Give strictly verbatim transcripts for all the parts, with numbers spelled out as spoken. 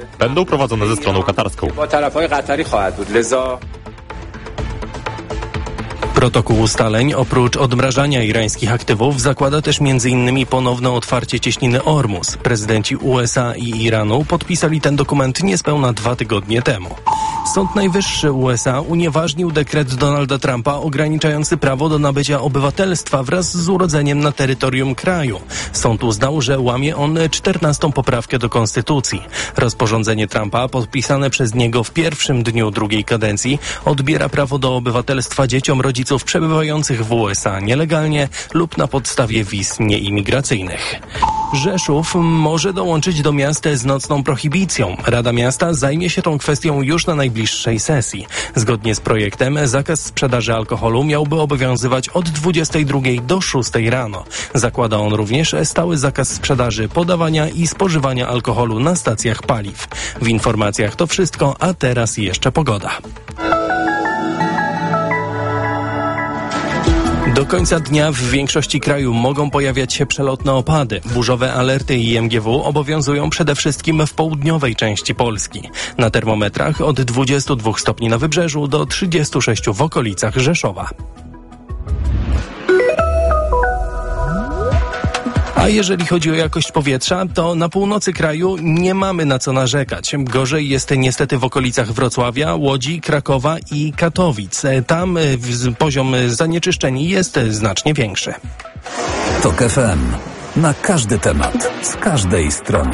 będą prowadzone ze stroną katarską. Protokół ustaleń oprócz odmrażania irańskich aktywów zakłada też między innymi ponowne otwarcie cieśniny Ormus. Prezydenci U S A i Iranu podpisali ten dokument niespełna dwa tygodnie temu. Sąd Najwyższy U S A unieważnił dekret Donalda Trumpa ograniczający prawo do nabycia obywatelstwa wraz z urodzeniem na terytorium kraju. Sąd uznał, że łamie on czternastą poprawkę do konstytucji. Rozporządzenie Trumpa, podpisane przez niego w pierwszym dniu drugiej kadencji, odbiera prawo do obywatelstwa dzieciom rodziców przebywających w U S A nielegalnie lub na podstawie wiz nieimigracyjnych. Rzeszów może dołączyć do miast z nocną prohibicją. Rada Miasta zajmie się tą kwestią już na najbliższej sesji. Zgodnie z projektem zakaz sprzedaży alkoholu miałby obowiązywać od dwudziestej drugiej do szóstej rano. Zakłada on również stały zakaz sprzedaży, podawania i spożywania alkoholu na stacjach paliw. W informacjach to wszystko, a teraz jeszcze pogoda. Do końca dnia w większości kraju mogą pojawiać się przelotne opady. Burzowe alerty I M G W obowiązują przede wszystkim w południowej części Polski. Na termometrach od dwudziestu dwóch stopni na wybrzeżu do trzydziestu sześciu w okolicach Rzeszowa. A jeżeli chodzi o jakość powietrza, to na północy kraju nie mamy na co narzekać. Gorzej jest niestety w okolicach Wrocławia, Łodzi, Krakowa i Katowic. Tam poziom zanieczyszczeń jest znacznie większy. Tok F M. Na każdy temat, z każdej strony.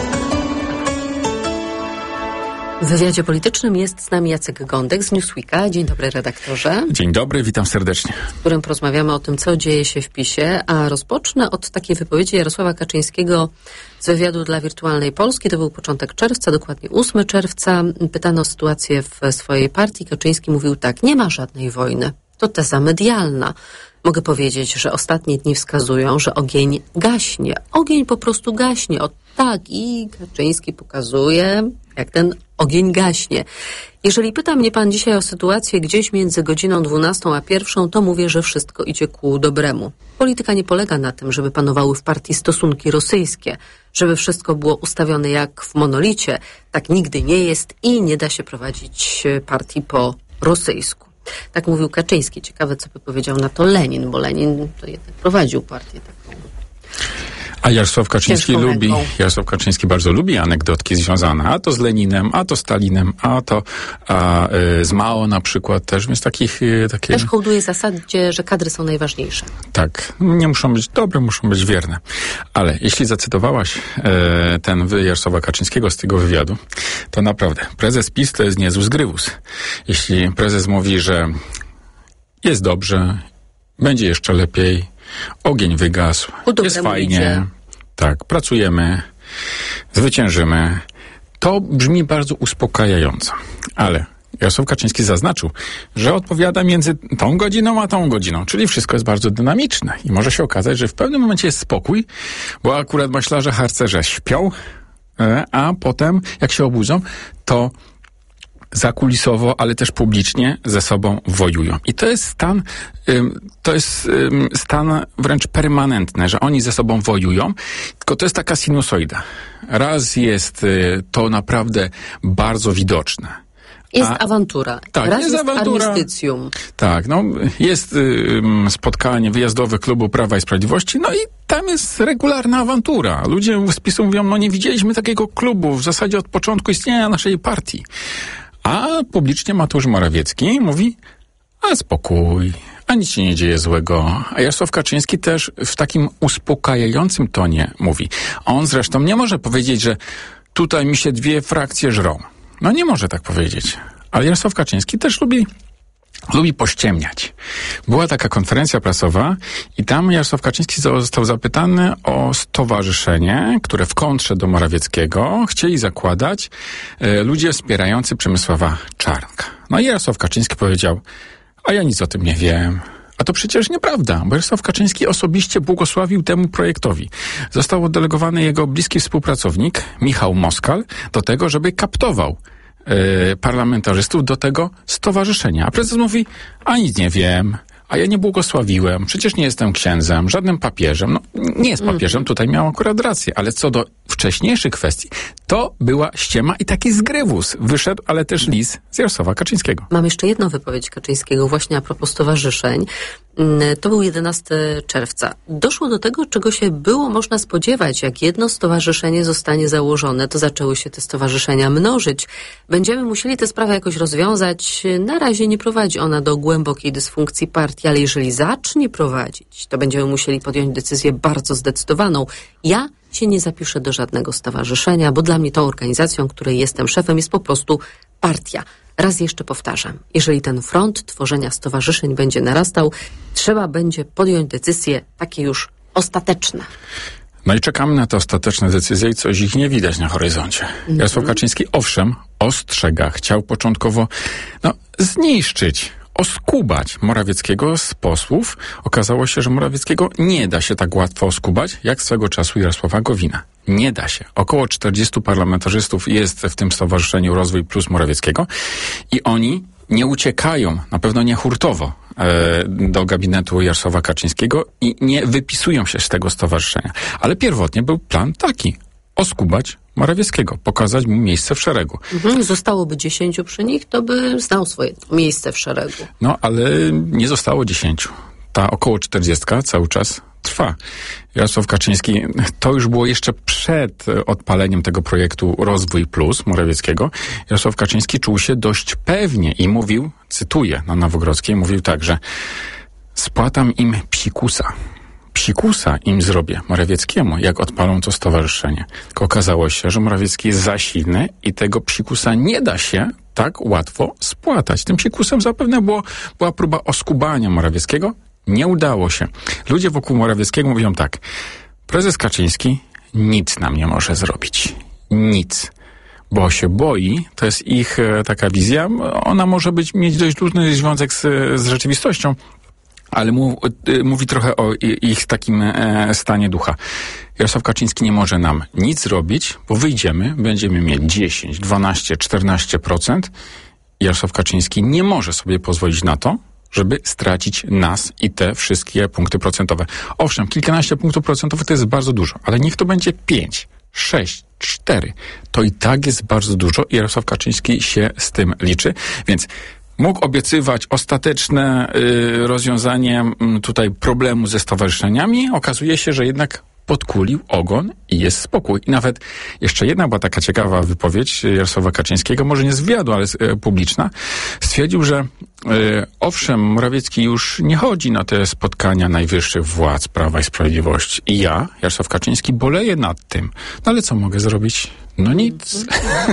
W wywiadzie politycznym jest z nami Jacek Gądek z Newsweeka. Dzień dobry, redaktorze. Dzień dobry, witam serdecznie. W którym porozmawiamy o tym, co dzieje się w PiSie, a rozpocznę od takiej wypowiedzi Jarosława Kaczyńskiego z wywiadu dla Wirtualnej Polski. To był początek czerwca, dokładnie ósmego czerwca. Pytano o sytuację w swojej partii. Kaczyński mówił tak: nie ma żadnej wojny. To teza medialna. Mogę powiedzieć, że ostatnie dni wskazują, że ogień gaśnie. Ogień po prostu gaśnie. O tak, i Kaczyński pokazuje, jak ten ogień gaśnie. Jeżeli pyta mnie pan dzisiaj o sytuację gdzieś między godziną dwunastą a pierwszą, to mówię, że wszystko idzie ku dobremu. Polityka nie polega na tym, żeby panowały w partii stosunki rosyjskie, żeby wszystko było ustawione jak w monolicie. Tak nigdy nie jest i nie da się prowadzić partii po rosyjsku. Tak mówił Kaczyński. Ciekawe, co by powiedział na to Lenin, bo Lenin to jednak prowadził partię taką. A Jarosław Kaczyński lubi, Jarosław Kaczyński bardzo lubi anegdotki związane, a to z Leninem, a to Stalinem, a to a, y, z Mao na przykład też, więc takich... Y, takie... Też hołduje zasadzie, że kadry są najważniejsze. Tak, nie muszą być dobre, muszą być wierne. Ale jeśli zacytowałaś y, ten wy Jarosława Kaczyńskiego z tego wywiadu, to naprawdę, prezes PiS to jest niezły zgrywus. Jeśli prezes mówi, że jest dobrze, będzie jeszcze lepiej, ogień wygasł, jest fajnie, idzie. Tak, pracujemy, zwyciężymy. To brzmi bardzo uspokajająco, ale Jarosław Kaczyński zaznaczył, że odpowiada między tą godziną a tą godziną, czyli wszystko jest bardzo dynamiczne i może się okazać, że w pewnym momencie jest spokój, bo akurat maślarze, harcerze śpią, a potem jak się obudzą, to zakulisowo, ale też publicznie ze sobą wojują. I to jest stan, to jest stan wręcz permanentny, że oni ze sobą wojują, tylko to jest taka sinusoida. Raz jest to naprawdę bardzo widoczne. Jest A, awantura. Tak, Raz jest, jest awantura. armistycjum. Tak, no jest y, spotkanie wyjazdowe klubu Prawa i Sprawiedliwości, no i tam jest regularna awantura. Ludzie z PiS-u mówią, no nie widzieliśmy takiego klubu w zasadzie od początku istnienia naszej partii. A publicznie Mateusz Morawiecki mówi, a spokój, a nic się nie dzieje złego. A Jarosław Kaczyński też w takim uspokajającym tonie mówi. On zresztą nie może powiedzieć, że tutaj mi się dwie frakcje żrą. No nie może tak powiedzieć. Ale Jarosław Kaczyński też lubi, lubi pościemniać. Była taka konferencja prasowa i tam Jarosław Kaczyński został zapytany o stowarzyszenie, które w kontrze do Morawieckiego chcieli zakładać e, ludzie wspierający Przemysława Czarnka. No i Jarosław Kaczyński powiedział, a ja nic o tym nie wiem. A to przecież nieprawda, bo Jarosław Kaczyński osobiście błogosławił temu projektowi. Został oddelegowany jego bliski współpracownik, Michał Moskal, do tego, żeby kaptował yy, parlamentarzystów do tego stowarzyszenia. A prezes mówi, a nic nie wiem, a ja nie błogosławiłem, przecież nie jestem księdzem, żadnym papieżem. No, nie jest papieżem, tutaj miał akurat rację, ale co do wcześniejszych kwestii, to była ściema i taki zgrywus wyszedł, ale też lis z Jarosława Kaczyńskiego. Mam jeszcze jedną wypowiedź Kaczyńskiego właśnie a propos stowarzyszeń. To był jedenastego czerwca. Doszło do tego, czego się było można spodziewać. Jak jedno stowarzyszenie zostanie założone, to zaczęły się te stowarzyszenia mnożyć. Będziemy musieli tę sprawę jakoś rozwiązać. Na razie nie prowadzi ona do głębokiej dysfunkcji partii, ale jeżeli zacznie prowadzić, to będziemy musieli podjąć decyzję bardzo zdecydowaną. Ja się nie zapiszę do żadnego stowarzyszenia, bo dla mnie tą organizacją, której jestem szefem, jest po prostu partia. Raz jeszcze powtarzam, jeżeli ten front tworzenia stowarzyszeń będzie narastał, trzeba będzie podjąć decyzje takie już ostateczne. No i czekamy na te ostateczne decyzje i coś ich nie widać na horyzoncie. Mm-hmm. Jarosław Kaczyński, owszem, ostrzega, chciał początkowo no, zniszczyć, oskubać Morawieckiego z posłów. Okazało się, że Morawieckiego nie da się tak łatwo oskubać, jak swego czasu Jarosława Gowina. Nie da się. Około czterdziestu parlamentarzystów jest w tym Stowarzyszeniu Rozwój Plus Morawieckiego i oni nie uciekają, na pewno nie hurtowo, e, do gabinetu Jarosława Kaczyńskiego i nie wypisują się z tego stowarzyszenia. Ale pierwotnie był plan taki. Oskubać Morawieckiego, pokazać mu miejsce w szeregu. Mhm, zostałoby dziesięciu przy nich, to by znał swoje miejsce w szeregu. No, ale nie zostało dziesięciu. Ta około czterdziestka cały czas trwa. Jarosław Kaczyński, to już było jeszcze przed odpaleniem tego projektu Rozwój Plus Morawieckiego. Jarosław Kaczyński czuł się dość pewnie i mówił, cytuję na Nowogrodzkiej, mówił tak, że spłatam im psikusa. Psikusa im zrobię, Morawieckiemu, jak odpalą to stowarzyszenie. Tylko okazało się, że Morawiecki jest za silny i tego psikusa nie da się tak łatwo spłatać. Tym psikusem zapewne było, była próba oskubania Morawieckiego. Nie udało się. Ludzie wokół Morawieckiego mówią tak. Prezes Kaczyński nic nam nie może zrobić. Nic. Bo się boi, to jest ich e, taka wizja. Ona może być, mieć dość trudny związek z, z rzeczywistością, ale mu, y, mówi trochę o ich takim e, stanie ducha. Jarosław Kaczyński nie może nam nic zrobić, bo wyjdziemy, będziemy mieć dziesięć, dwanaście, czternaście procent. Jarosław Kaczyński nie może sobie pozwolić na to, żeby stracić nas i te wszystkie punkty procentowe. Owszem, kilkanaście punktów procentowych to jest bardzo dużo, ale niech to będzie pięć, sześć, cztery. To i tak jest bardzo dużo i Jarosław Kaczyński się z tym liczy, więc mógł obiecywać ostateczne y, rozwiązanie y, tutaj problemu ze stowarzyszeniami. Okazuje się, że jednak podkulił ogon i jest spokój. I nawet jeszcze jedna była taka ciekawa wypowiedź Jarosława Kaczyńskiego, może nie z wywiadu, ale e, publiczna. Stwierdził, że e, owszem, Morawiecki już nie chodzi na te spotkania najwyższych władz Prawa i Sprawiedliwości. I ja, Jarosław Kaczyński, boleję nad tym. No ale co mogę zrobić? No nic.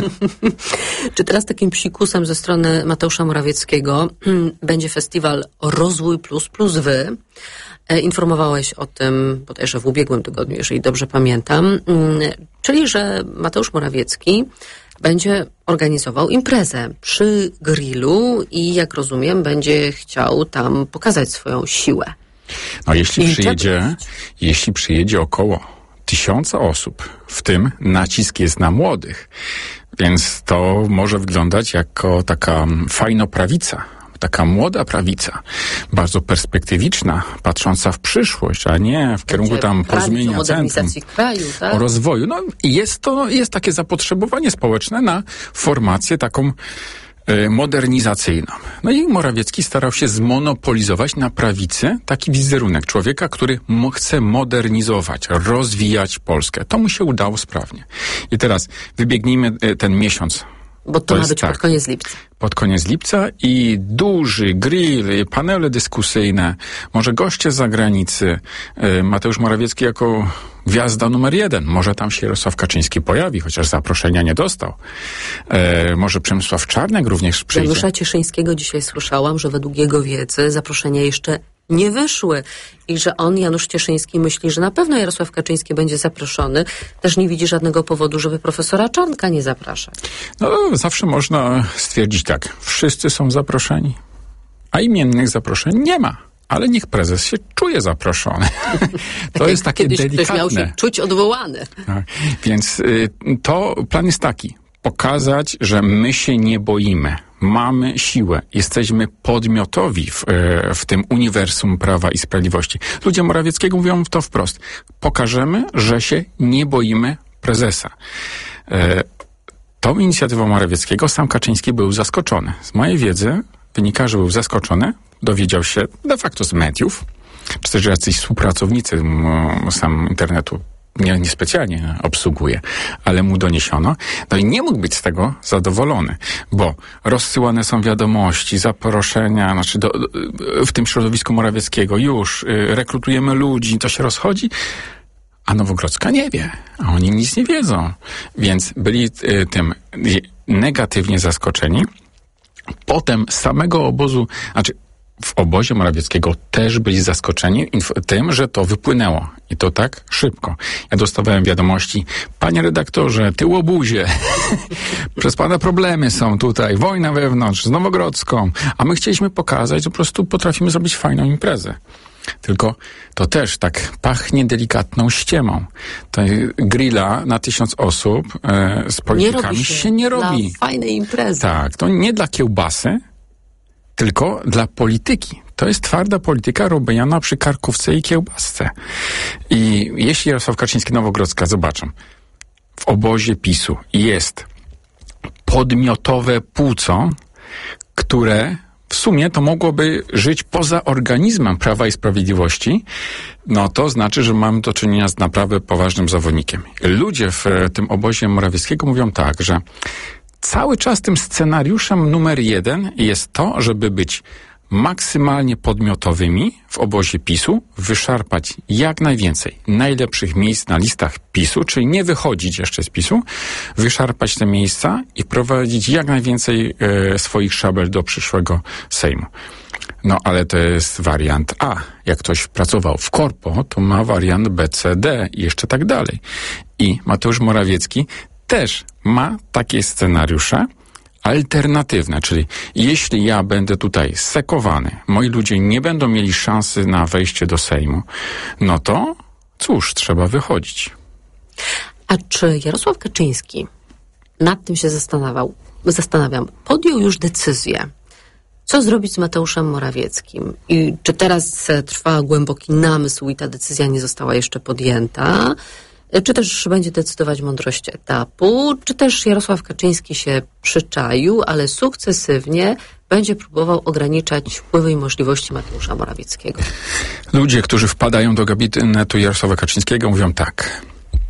Czy teraz takim psikusem ze strony Mateusza Morawieckiego będzie festiwal Rozwój Plus plus Wy? Informowałeś o tym bodajże w ubiegłym tygodniu, jeżeli dobrze pamiętam. Czyli, że Mateusz Morawiecki będzie organizował imprezę przy grillu i jak rozumiem, będzie chciał tam pokazać swoją siłę. No jeśli przyjedzie, jeśli przyjedzie około tysiąca osób, w tym nacisk jest na młodych, więc to może wyglądać jako taka fajnoprawica. Taka młoda prawica, bardzo perspektywiczna, patrząca w przyszłość, a nie w kierunku tam porozumienia centrum, kraju, tak? o rozwoju. No i jest to, jest takie zapotrzebowanie społeczne na formację taką y, modernizacyjną. No i Morawiecki starał się zmonopolizować na prawicy taki wizerunek człowieka, który mo- chce modernizować, rozwijać Polskę. To mu się udało sprawnie. I teraz wybiegnijmy y, ten miesiąc. Bo to, to ma być tak, pod koniec lipca. Pod koniec lipca i duży grill, panele dyskusyjne, może goście z zagranicy. Mateusz Morawiecki jako gwiazda numer jeden. Może tam się Jarosław Kaczyński pojawi, chociaż zaproszenia nie dostał. E, może Przemysław Czarnek również przyjdzie. Janusza Cieszyńskiego dzisiaj słyszałam, że według jego wiedzy zaproszenia jeszcze nie wyszły i że on, Janusz Cieszyński, myśli, że na pewno Jarosław Kaczyński będzie zaproszony. Też nie widzi żadnego powodu, żeby profesora Czarnka nie zapraszać. No, zawsze można stwierdzić tak, wszyscy są zaproszeni, a imiennych zaproszeń nie ma. Ale niech prezes się czuje zaproszony. To tak jest takie kiedyś delikatne. Ktoś miał się czuć odwołany. Tak. Więc y, to plan jest taki. pokazać, że my się nie boimy. Mamy siłę. Jesteśmy podmiotowi w, w tym uniwersum Prawa i Sprawiedliwości. Ludzie Morawieckiego mówią to wprost. Pokażemy, że się nie boimy prezesa. Tą inicjatywą Morawieckiego sam Kaczyński był zaskoczony. Z mojej wiedzy wynika, że był zaskoczony. Dowiedział się de facto z mediów, czy też jacyś współpracownicy sam internetu nie, niespecjalnie obsługuje, ale mu doniesiono. No i nie mógł być z tego zadowolony, bo rozsyłane są wiadomości, zaproszenia, znaczy do, w tym środowisku Morawieckiego już y, rekrutujemy ludzi, to się rozchodzi, a Nowogrodzka nie wie, a oni nic nie wiedzą. Więc byli y, tym y, negatywnie zaskoczeni. Potem z samego obozu, znaczy w obozie Morawieckiego też byli zaskoczeni inf- tym, że to wypłynęło. I to tak szybko. Ja dostawałem wiadomości, panie redaktorze, ty łobuzie, przez pana problemy są tutaj, wojna wewnątrz z Nowogrodzką, a my chcieliśmy pokazać, że po prostu potrafimy zrobić fajną imprezę. Tylko to też tak pachnie delikatną ściemą. To grilla na tysiąc osób e, z politykami nie się, się nie robi. Dla fajnej imprezy. Tak, to nie dla kiełbasy, tylko dla polityki. To jest twarda polityka robiona przy karkówce i kiełbasce. I jeśli Jarosław Kaczyński, Nowogrodzka, zobaczą, w obozie PiSu jest podmiotowe płuco, które w sumie to mogłoby żyć poza organizmem Prawa i Sprawiedliwości, no to znaczy, że mamy do czynienia z naprawdę poważnym zawodnikiem. Ludzie w tym obozie Morawieckiego mówią tak, że cały czas tym scenariuszem numer jeden jest to, żeby być maksymalnie podmiotowymi w obozie PiSu, wyszarpać jak najwięcej najlepszych miejsc na listach PiSu, czyli nie wychodzić jeszcze z PiSu, wyszarpać te miejsca i prowadzić jak najwięcej e, swoich szabel do przyszłego Sejmu. No, ale to jest wariant A. Jak ktoś pracował w korpo, to ma wariant B, C, D i jeszcze tak dalej. I Mateusz Morawiecki też ma takie scenariusze alternatywne, czyli jeśli ja będę tutaj sekowany, moi ludzie nie będą mieli szansy na wejście do Sejmu, no to cóż, trzeba wychodzić. A czy Jarosław Kaczyński, nad tym się zastanawiał, zastanawiam, podjął już decyzję, co zrobić z Mateuszem Morawieckim? I czy teraz trwa głęboki namysł i ta decyzja nie została jeszcze podjęta? Czy też będzie decydować mądrość etapu, czy też Jarosław Kaczyński się przyczaił, ale sukcesywnie będzie próbował ograniczać wpływy i możliwości Mateusza Morawieckiego? Ludzie, którzy wpadają do gabinetu Jarosława Kaczyńskiego, mówią tak.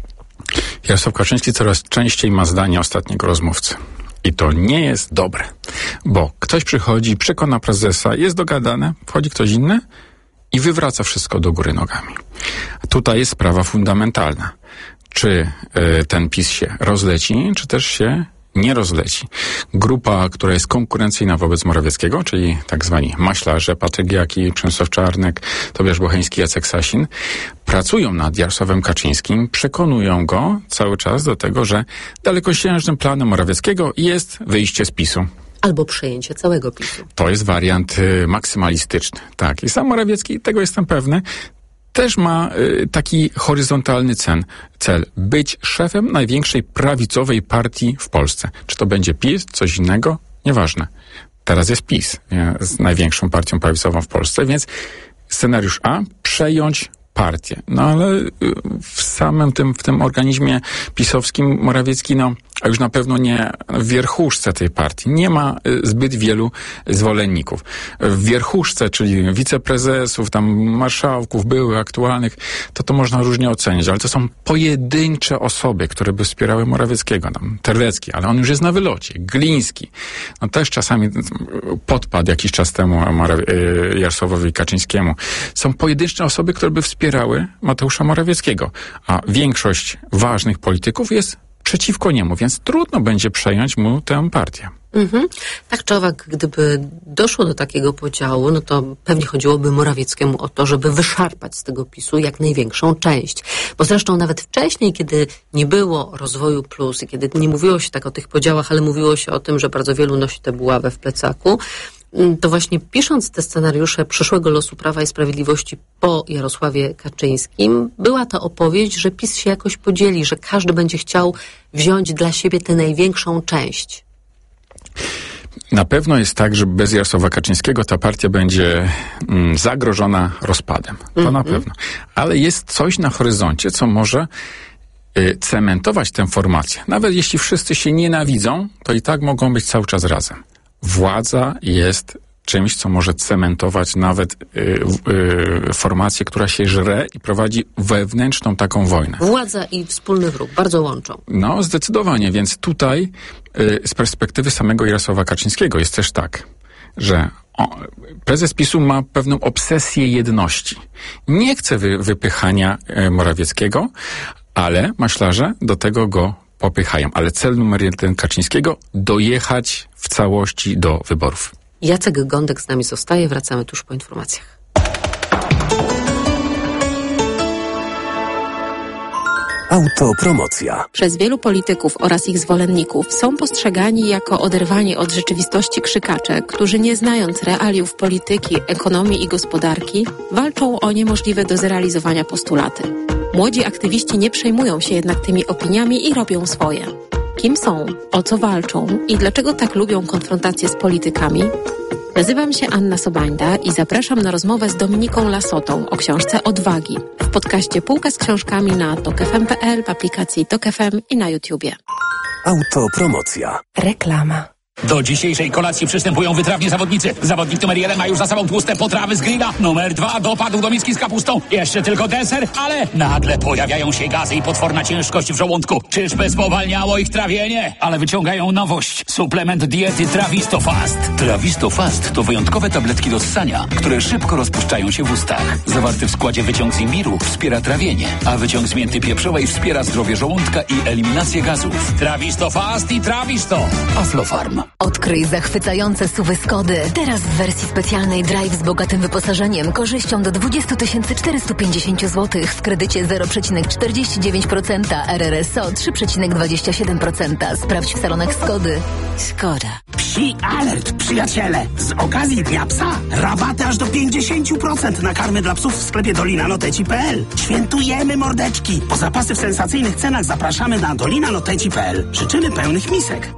Jarosław Kaczyński coraz częściej ma zdanie ostatniego rozmówcy. I to nie jest dobre, bo ktoś przychodzi, przekona prezesa, jest dogadane, wchodzi ktoś inny i wywraca wszystko do góry nogami. Tutaj jest sprawa fundamentalna. Czy y, ten PiS się rozleci, czy też się nie rozleci. Grupa, która jest konkurencyjna wobec Morawieckiego, czyli tak zwani maślarze, Patryk Jaki, Przemysław Czarnek, Tobiasz Bocheński, Jacek Sasin, pracują nad Jarosławem Kaczyńskim, przekonują go cały czas do tego, że dalekosiężnym planem Morawieckiego jest wyjście z PiSu. Albo przejęcie całego PiSu. To jest wariant y, maksymalistyczny. Tak. I sam Morawiecki, tego jestem pewny, też ma y, taki horyzontalny cen, cel. Być szefem największej prawicowej partii w Polsce. Czy to będzie PiS, coś innego? Nieważne. Teraz jest PiS nie? Z największą partią prawicową w Polsce, więc scenariusz A, przejąć partię. No ale y, w samym tym, w tym organizmie pisowskim Morawiecki, no, a już na pewno nie w wierchuszce tej partii. Nie ma y, zbyt wielu zwolenników. W wierchuszce, czyli wiceprezesów, tam marszałków, byłych, aktualnych, to to można różnie ocenić, ale to są pojedyncze osoby, które by wspierały Morawieckiego. Tam Terlecki, ale on już jest na wylocie. Gliński. No też czasami podpadł jakiś czas temu Moraw- y, Jarosławowi Kaczyńskiemu. Są pojedyncze osoby, które by wspierały Mateusza Morawieckiego, a większość ważnych polityków jest przeciwko niemu, więc trudno będzie przejąć mu tę partię. Mhm. Tak czy owak, gdyby doszło do takiego podziału, no to pewnie chodziłoby Morawieckiemu o to, żeby wyszarpać z tego PiSu jak największą część. Bo zresztą nawet wcześniej, kiedy nie było rozwoju plus i kiedy nie mówiło się tak o tych podziałach, ale mówiło się o tym, że bardzo wielu nosi tę buławę w plecaku, to właśnie pisząc te scenariusze przyszłego losu Prawa i Sprawiedliwości po Jarosławie Kaczyńskim, była to opowieść, że PiS się jakoś podzieli, że każdy będzie chciał wziąć dla siebie tę największą część. Na pewno jest tak, że bez Jarosława Kaczyńskiego ta partia będzie mm, zagrożona rozpadem. To mm-hmm. na pewno. Ale jest coś na horyzoncie, co może y, cementować tę formację. Nawet jeśli wszyscy się nienawidzą, to i tak mogą być cały czas razem. Władza jest czymś, co może cementować nawet y, y, formację, która się żre i prowadzi wewnętrzną taką wojnę. Władza i wspólny wróg bardzo łączą. No, zdecydowanie. Więc tutaj y, z perspektywy samego Jarosława Kaczyńskiego jest też tak, że o, prezes PiSu ma pewną obsesję jedności. Nie chce wy, wypychania y, Morawieckiego, ale maślarze do tego go popychają. Ale cel numer jeden Kaczyńskiego dojechać w całości do wyborów. Jacek Gądek z nami zostaje. Wracamy tuż po informacjach. Autopromocja. Przez wielu polityków oraz ich zwolenników są postrzegani jako oderwani od rzeczywistości krzykacze, którzy nie znając realiów polityki, ekonomii i gospodarki, walczą o niemożliwe do zrealizowania postulaty. Młodzi aktywiści nie przejmują się jednak tymi opiniami i robią swoje. Kim są, o co walczą i dlaczego tak lubią konfrontację z politykami? Nazywam się Anna Sobańda i zapraszam na rozmowę z Dominiką Lasotą o książce Odwagi w podcaście Półka z książkami na tok f m kropka p l, w aplikacji Tok F M i na YouTubie. Autopromocja. Reklama. Do dzisiejszej kolacji przystępują wytrawni zawodnicy. Zawodnik numer jeden ma już za sobą tłuste potrawy z grilla. Numer dwa dopadł do miski z kapustą. Jeszcze tylko deser, ale nagle pojawiają się gazy i potworna ciężkość w żołądku. Czyżby spowalniało ich trawienie? Ale wyciągają nowość. Suplement diety Trawisto Fast. Trawisto Fast to wyjątkowe tabletki do ssania, które szybko rozpuszczają się w ustach. Zawarty w składzie wyciąg z imbiru wspiera trawienie, a wyciąg z mięty pieprzowej wspiera zdrowie żołądka i eliminację gazów. Trawisto Fast i Trawisto. Aflofarm. Odkryj zachwycające S U V-y Skody. Teraz w wersji specjalnej Drive z bogatym wyposażeniem, korzyścią do dwadzieścia tysięcy czterysta pięćdziesiąt złotych w kredycie zero przecinek czterdzieści dziewięć procent, R R S O trzy przecinek dwadzieścia siedem procent. Sprawdź w salonach Skody. Skoda. Psi alert, przyjaciele! Z okazji Dnia Psa rabaty aż do pięćdziesiąt procent na karmy dla psów w sklepie dolina noteci kropka p l. Świętujemy mordeczki! Po zapasy w sensacyjnych cenach zapraszamy na dolina noteci kropka p l. Życzymy pełnych misek.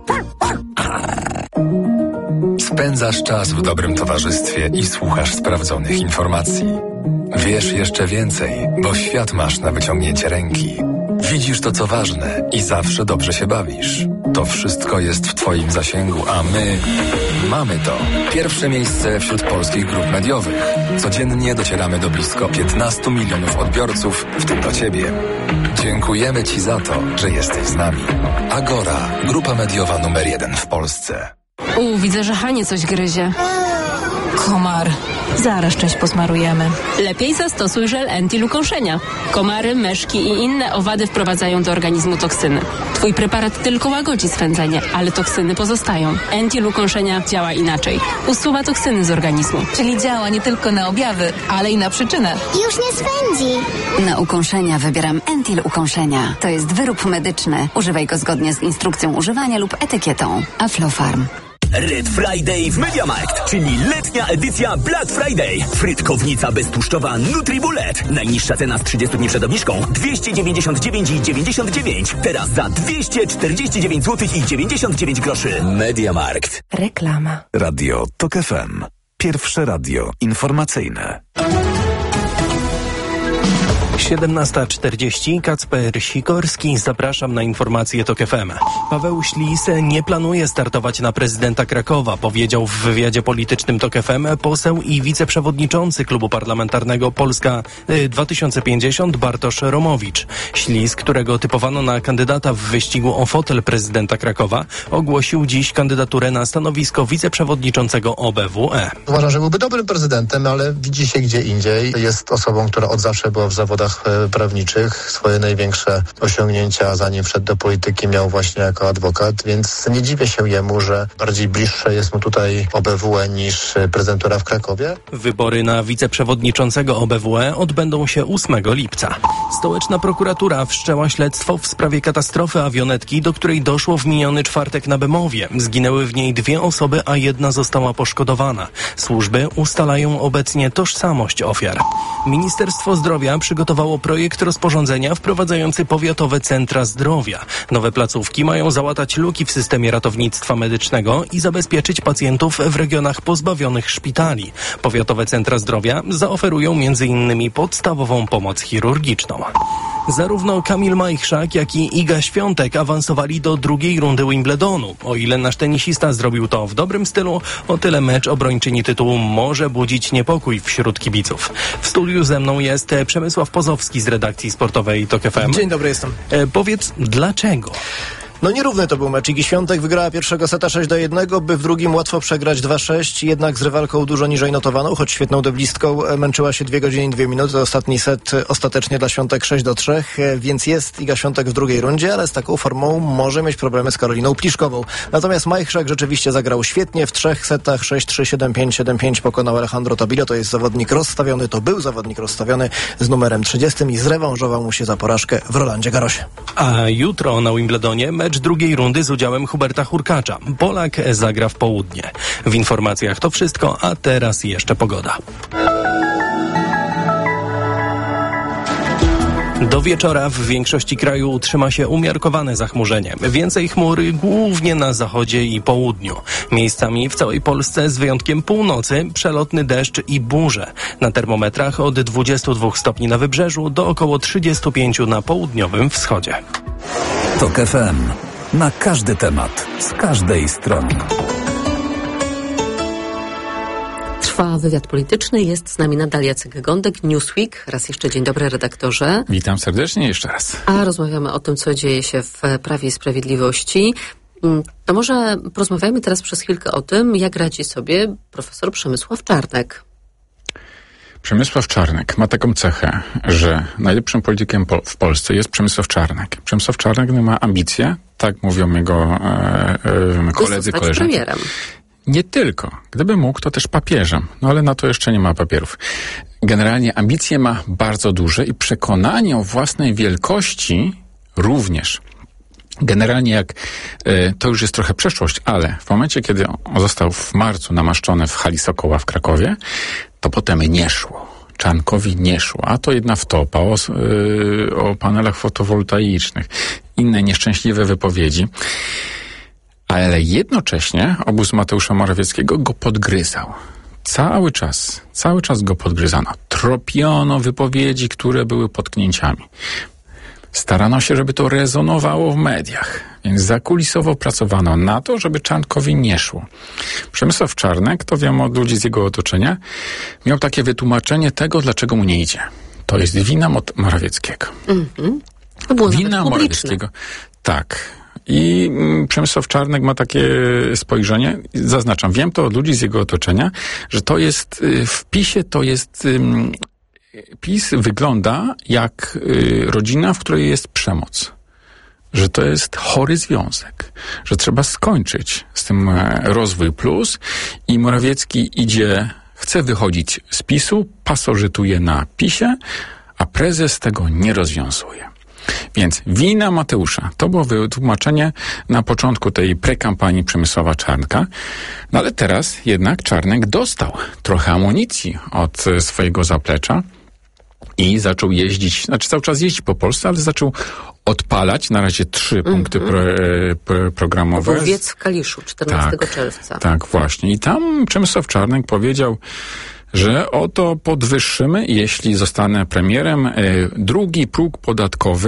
Spędzasz czas w dobrym towarzystwie i słuchasz sprawdzonych informacji. Wiesz jeszcze więcej, bo świat masz na wyciągnięcie ręki. Widzisz to, co ważne i zawsze dobrze się bawisz. To wszystko jest w Twoim zasięgu, a my mamy to. Pierwsze miejsce wśród polskich grup mediowych. Codziennie docieramy do blisko piętnastu milionów odbiorców, w tym do Ciebie. Dziękujemy Ci za to, że jesteś z nami. Agora, grupa mediowa numer jeden w Polsce. U, widzę, że Hanie coś gryzie. Komar. Zaraz część posmarujemy. Lepiej zastosuj żel Entil ukąszenia. Komary, myszki i inne owady wprowadzają do organizmu toksyny. Twój preparat tylko łagodzi swędzenie, ale toksyny pozostają. Entil ukąszenia działa inaczej. Usuwa toksyny z organizmu. Czyli działa nie tylko na objawy, ale i na przyczynę. Już nie swędzi. Na ukąszenia wybieram Entil ukąszenia. To jest wyrób medyczny. Używaj go zgodnie z instrukcją używania lub etykietą. Aflofarm. Red Friday w MediaMarkt, czyli letnia edycja Black Friday. Frytkownica beztłuszczowa NutriBullet. Najniższa cena z trzydziestu dni przed obniżką dwieście dziewięćdziesiąt dziewięć i dziewięćdziesiąt dziewięć. Teraz za dwieście czterdzieści dziewięć złotych i dziewięćdziesiąt dziewięć groszy. MediaMarkt. Reklama. Radio Tok F M. Pierwsze radio informacyjne. siedemnasta czterdzieści, Kacper Sikorski, zapraszam na informacje Tok F M. Paweł Ślis nie planuje startować na prezydenta Krakowa, powiedział w wywiadzie politycznym Tok F M poseł i wiceprzewodniczący klubu parlamentarnego Polska dwa tysiące pięćdziesiąt Bartosz Romowicz. Ślis, którego typowano na kandydata w wyścigu o fotel prezydenta Krakowa, ogłosił dziś kandydaturę na stanowisko wiceprzewodniczącego O B W E. Uważam, że byłby dobrym prezydentem, ale widzi się gdzie indziej. Jest osobą, która od zawsze była w zawodach zawodach prawniczych. Swoje największe osiągnięcia, zanim wszedł do polityki, miał właśnie jako adwokat, więc nie dziwię się jemu, że bardziej bliższe jest mu tutaj O B W E niż prezydentura w Krakowie. Wybory na wiceprzewodniczącego O B W E odbędą się ósmego lipca. Stołeczna prokuratura wszczęła śledztwo w sprawie katastrofy awionetki, do której doszło w miniony czwartek na Bemowie. Zginęły w niej dwie osoby, a jedna została poszkodowana. Służby ustalają obecnie tożsamość ofiar. Ministerstwo Zdrowia przygotowało projekt rozporządzenia wprowadzający powiatowe centra zdrowia. Nowe placówki mają załatać luki w systemie ratownictwa medycznego i zabezpieczyć pacjentów w regionach pozbawionych szpitali. Powiatowe centra zdrowia zaoferują między innymi podstawową pomoc chirurgiczną. Zarówno Kamil Majchrzak, jak i Iga Świątek awansowali do drugiej rundy Wimbledonu. O ile nasz tenisista zrobił to w dobrym stylu, o tyle mecz obrończyni tytułu może budzić niepokój wśród kibiców. W studiu ze mną jest Przemysław Pozowski z redakcji sportowej Tok F M. Dzień dobry, jestem. E, powiedz, dlaczego? No nierówny to był mecz. Igi Świątek wygrała pierwszego seta sześć do jednego, by w drugim łatwo przegrać dwa sześć, jednak z rywalką dużo niżej notowaną, choć świetną deblistką męczyła się dwie godziny i dwie minuty. Ostatni set ostatecznie dla Świątek sześć do trzech, więc jest Iga Świątek w drugiej rundzie, ale z taką formą może mieć problemy z Karoliną Pliszkową. Natomiast Majchrzak rzeczywiście zagrał świetnie. W trzech setach sześć trzy, siedem pięć, siedem pięć pokonał Alejandro Tobilo. To jest zawodnik rozstawiony, to był zawodnik rozstawiony z numerem trzydziestym i zrewanżował mu się za porażkę w Rolandzie Garrosie. A jutro na Wimbledonie mecz drugiej rundy z udziałem Huberta Hurkacza. Polak zagra w południe. W informacjach to wszystko, a teraz jeszcze pogoda. Do wieczora w większości kraju utrzyma się umiarkowane zachmurzenie. Więcej chmur głównie na zachodzie i południu. Miejscami w całej Polsce z wyjątkiem północy przelotny deszcz i burze. Na termometrach od dwudziestu dwóch stopni na wybrzeżu do około trzydziestu pięciu na południowym wschodzie. Tok F M. Na każdy temat, z każdej strony. Trwa wywiad polityczny, jest z nami nadal Jacek Gądek, Newsweek. Raz jeszcze dzień dobry, redaktorze. Witam serdecznie jeszcze raz. A rozmawiamy o tym, co dzieje się w Prawie i Sprawiedliwości. To może porozmawiajmy teraz przez chwilkę o tym, jak radzi sobie profesor Przemysław Czarnek. Przemysław Czarnek ma taką cechę, że najlepszym politykiem po- w Polsce jest Przemysław Czarnek. Przemysław Czarnek ma ambicje, tak mówią jego e, e, koledzy, koleżanki. Premierem. Nie tylko. Gdyby mógł, to też papieżem. No ale na to jeszcze nie ma papierów. Generalnie ambicje ma bardzo duże i przekonanie o własnej wielkości również. Generalnie jak, y, to już jest trochę przeszłość, ale w momencie, kiedy on został w marcu namaszczony w hali Sokoła w Krakowie, to potem nie szło. Czarnkowi nie szło. A to jedna wtopa o, y, o panelach fotowoltaicznych. Inne nieszczęśliwe wypowiedzi. Ale jednocześnie obóz Mateusza Morawieckiego go podgryzał. Cały czas, cały czas go podgryzano. Tropiono wypowiedzi, które były potknięciami. Starano się, żeby to rezonowało w mediach, więc zakulisowo pracowano na to, żeby Czarnkowi nie szło. Przemysław Czarnek, to wiem od ludzi z jego otoczenia, miał takie wytłumaczenie tego, dlaczego mu nie idzie. To jest wina Mot- Morawieckiego. Mm-hmm. To było wina Morawieckiego. Tak. I mm, Przemysław Czarnek ma takie spojrzenie, zaznaczam, wiem to od ludzi z jego otoczenia, że to jest, y, w PiSie to jest... Y, PiS wygląda jak y, rodzina, w której jest przemoc. Że to jest chory związek. Że trzeba skończyć z tym e, rozwój plus i Morawiecki idzie, chce wychodzić z PiSu, pasożytuje na PiSie, a prezes tego nie rozwiązuje. Więc wina Mateusza. To było wytłumaczenie na początku tej prekampanii Przemysława Czarnka. No ale teraz jednak Czarnek dostał trochę amunicji od swojego zaplecza i zaczął jeździć, znaczy cały czas jeździ po Polsce, ale zaczął odpalać na razie trzy mm-hmm. punkty pro, pro, programowe. Był wiec w Kaliszu czternastego tak, czerwca. Tak, właśnie. I tam Przemysław Czarnek powiedział, że oto podwyższymy, jeśli zostanę premierem, drugi próg podatkowy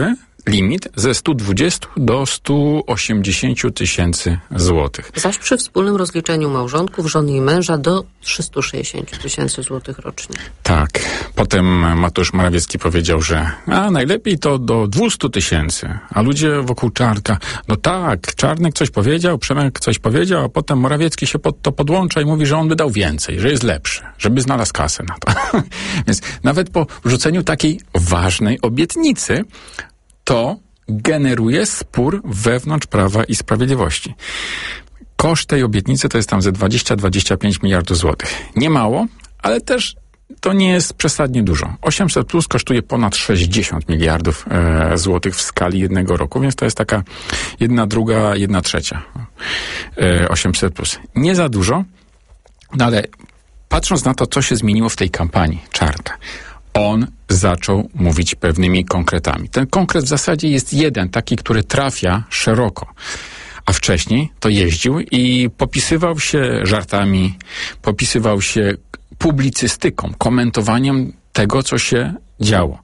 limit ze stu dwudziestu do stu osiemdziesięciu tysięcy złotych. Zaś przy wspólnym rozliczeniu małżonków, żony i męża do trzystu sześćdziesięciu tysięcy złotych rocznie. Tak. Potem Mateusz Morawiecki powiedział, że a najlepiej to do dwustu tysięcy. A ludzie wokół Czarnka, no tak, Czarnek coś powiedział, Przemek coś powiedział, a potem Morawiecki się pod to podłącza i mówi, że on by dał więcej, że jest lepszy, żeby znalazł kasę na to. Więc nawet po rzuceniu takiej ważnej obietnicy, to generuje spór wewnątrz Prawa i Sprawiedliwości. Koszt tej obietnicy to jest tam ze dwadzieścia do dwudziestu pięciu miliardów złotych. Nie mało, ale też to nie jest przesadnie dużo. osiemset plus kosztuje ponad sześćdziesiąt miliardów e, złotych w skali jednego roku, więc to jest taka jedna druga, jedna trzecia. E, osiemset plus. Nie za dużo, no ale patrząc na to, co się zmieniło w tej kampanii Czarnka, on zaczął mówić pewnymi konkretami. Ten konkret w zasadzie jest jeden, taki, który trafia szeroko. A wcześniej to jeździł i popisywał się żartami, popisywał się publicystyką, komentowaniem tego, co się działo.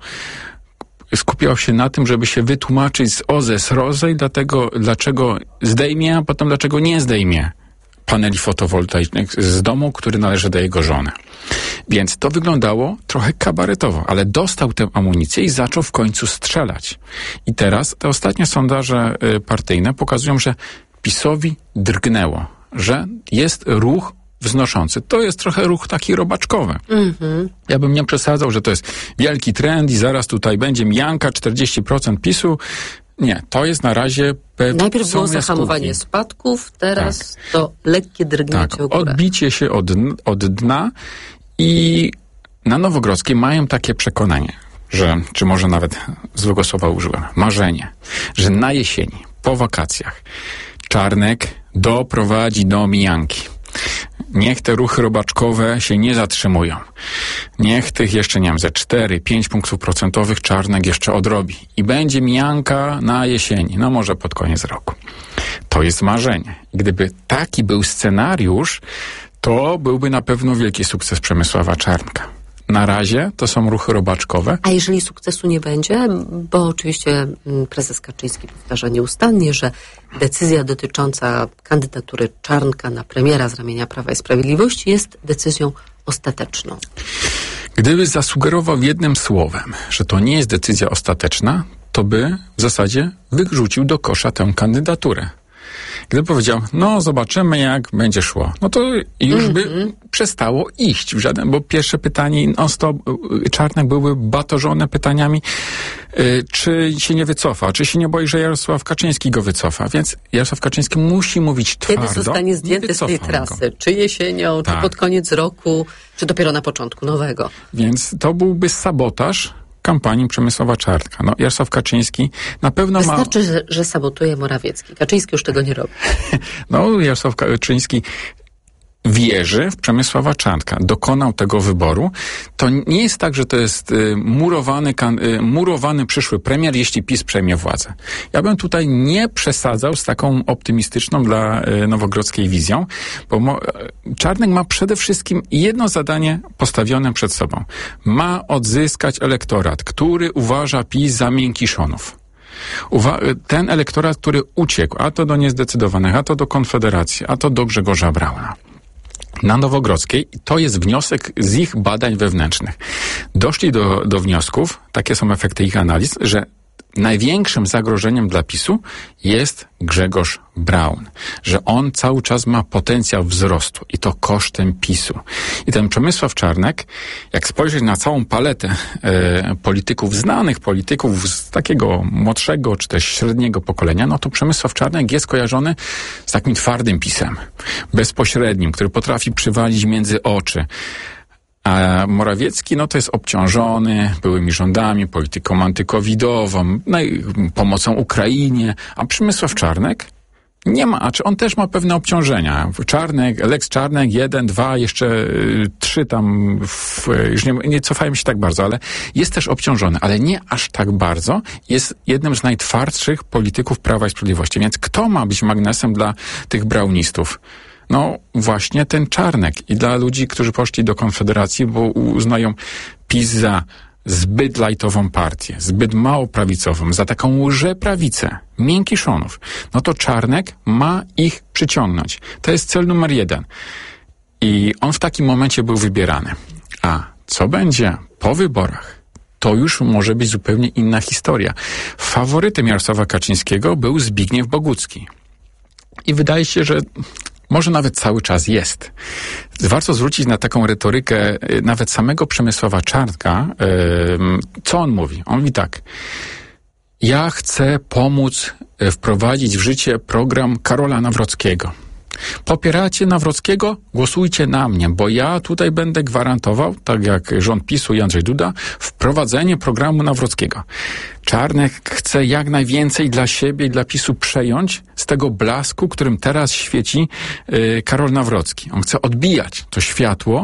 Skupiał się na tym, żeby się wytłumaczyć z O Z E, z ROZE i dlatego, dlaczego zdejmie, a potem dlaczego nie zdejmie paneli fotowoltaicznych z domu, który należy do jego żony. Więc to wyglądało trochę kabaretowo, ale dostał tę amunicję i zaczął w końcu strzelać. I teraz te ostatnie sondaże partyjne pokazują, że PiS-owi drgnęło, że jest ruch wznoszący. To jest trochę ruch taki robaczkowy. Mm-hmm. Ja bym nie przesadzał, że to jest wielki trend i zaraz tutaj będzie mijanka, czterdzieści procent PiS-u. Nie, to jest na razie pewne. Najpierw było zahamowanie spadków, teraz tak. to lekkie drgnięcie tak, w górę. Odbicie się od, od dna i na Nowogrodzkiej mają takie przekonanie, że, czy może nawet złego słowa użyłem, marzenie, że na jesieni, po wakacjach, Czarnek doprowadzi do mijanki. Niech te ruchy robaczkowe się nie zatrzymują. Niech tych jeszcze, nie wiem, ze cztery pięć punktów procentowych Czarnek jeszcze odrobi. I będzie mijanka na jesieni, no może pod koniec roku. To jest marzenie. Gdyby taki był scenariusz, to byłby na pewno wielki sukces Przemysława Czarnka. Na razie to są ruchy robaczkowe. A jeżeli sukcesu nie będzie, bo oczywiście prezes Kaczyński powtarza nieustannie, że decyzja dotycząca kandydatury Czarnka na premiera z ramienia Prawa i Sprawiedliwości jest decyzją ostateczną. Gdyby zasugerował jednym słowem, że to nie jest decyzja ostateczna, to by w zasadzie wyrzucił do kosza tę kandydaturę. Gdyby powiedział, no zobaczymy jak będzie szło, no to już mm-hmm. by przestało iść w żaden, bo pierwsze pytanie, no stop, Czarnek były batożone pytaniami, y, czy się nie wycofa, czy się nie boi, że Jarosław Kaczyński go wycofa, więc Jarosław Kaczyński musi mówić twardo. Kiedy zostanie zdjęty z tej trasy? Go. Czy jesienią, tak. czy pod koniec roku, czy dopiero na początku nowego? Więc to byłby sabotaż kampanii Przemysława Czarnka. No, Jarosław Kaczyński na pewno Wystarczy, ma... Wystarczy, że, że sabotuje Morawiecki. Kaczyński już tego nie robi. No, Jarosław Kaczyński wierzy w Przemysława Czarnka. Dokonał tego wyboru. To nie jest tak, że to jest y, murowany, kan, y, murowany przyszły premier, jeśli PiS przejmie władzę. Ja bym tutaj nie przesadzał z taką optymistyczną dla y, Nowogrodzkiej wizją, bo mo, Czarnek ma przede wszystkim jedno zadanie postawione przed sobą. Ma odzyskać elektorat, który uważa PiS za miękiszonów. Uwa- ten elektorat, który uciekł, a to do niezdecydowanych, a to do Konfederacji, a to do Grzegorza Brauna. Na Nowogrodzkiej, to jest wniosek z ich badań wewnętrznych. Doszli do, do wniosków, takie są efekty ich analiz, że największym zagrożeniem dla PiSu jest Grzegorz Braun, że on cały czas ma potencjał wzrostu i to kosztem PiSu. I ten Przemysław Czarnek, jak spojrzeć na całą paletę e, polityków, znanych polityków z takiego młodszego czy też średniego pokolenia, no to Przemysław Czarnek jest kojarzony z takim twardym PiSem, bezpośrednim, który potrafi przywalić między oczy. A Morawiecki, no to jest obciążony byłymi rządami, polityką antykowidową, no i pomocą Ukrainie, a Przemysław Czarnek nie ma, a czy on też ma pewne obciążenia. Czarnek, Lex Czarnek, jeden, dwa, jeszcze y, trzy tam, w, już nie, nie cofajmy się tak bardzo, ale jest też obciążony, ale nie aż tak bardzo. Jest jednym z najtwardszych polityków Prawa i Sprawiedliwości. Więc kto ma być magnesem dla tych braunistów? No właśnie ten Czarnek i dla ludzi, którzy poszli do Konfederacji, bo uznają PiS za zbyt lajtową partię, zbyt mało prawicową, za taką łże-prawicę, miękiszonów, no to Czarnek ma ich przyciągnąć. To jest cel numer jeden. I on w takim momencie był wybierany. A co będzie po wyborach? To już może być zupełnie inna historia. Faworytem Jarosława Kaczyńskiego był Zbigniew Bogucki. I wydaje się, że może nawet cały czas jest. Warto zwrócić na taką retorykę nawet samego Przemysława Czarnka. Co on mówi? On mówi tak. Ja chcę pomóc wprowadzić w życie program Karola Nawrockiego. Popieracie Nawrockiego? Głosujcie na mnie, bo ja tutaj będę gwarantował, tak jak rząd PiSu i Andrzej Duda, wprowadzenie programu Nawrockiego. Czarnek chce jak najwięcej dla siebie i dla PiSu przejąć z tego blasku, którym teraz świeci y, Karol Nawrocki. On chce odbijać to światło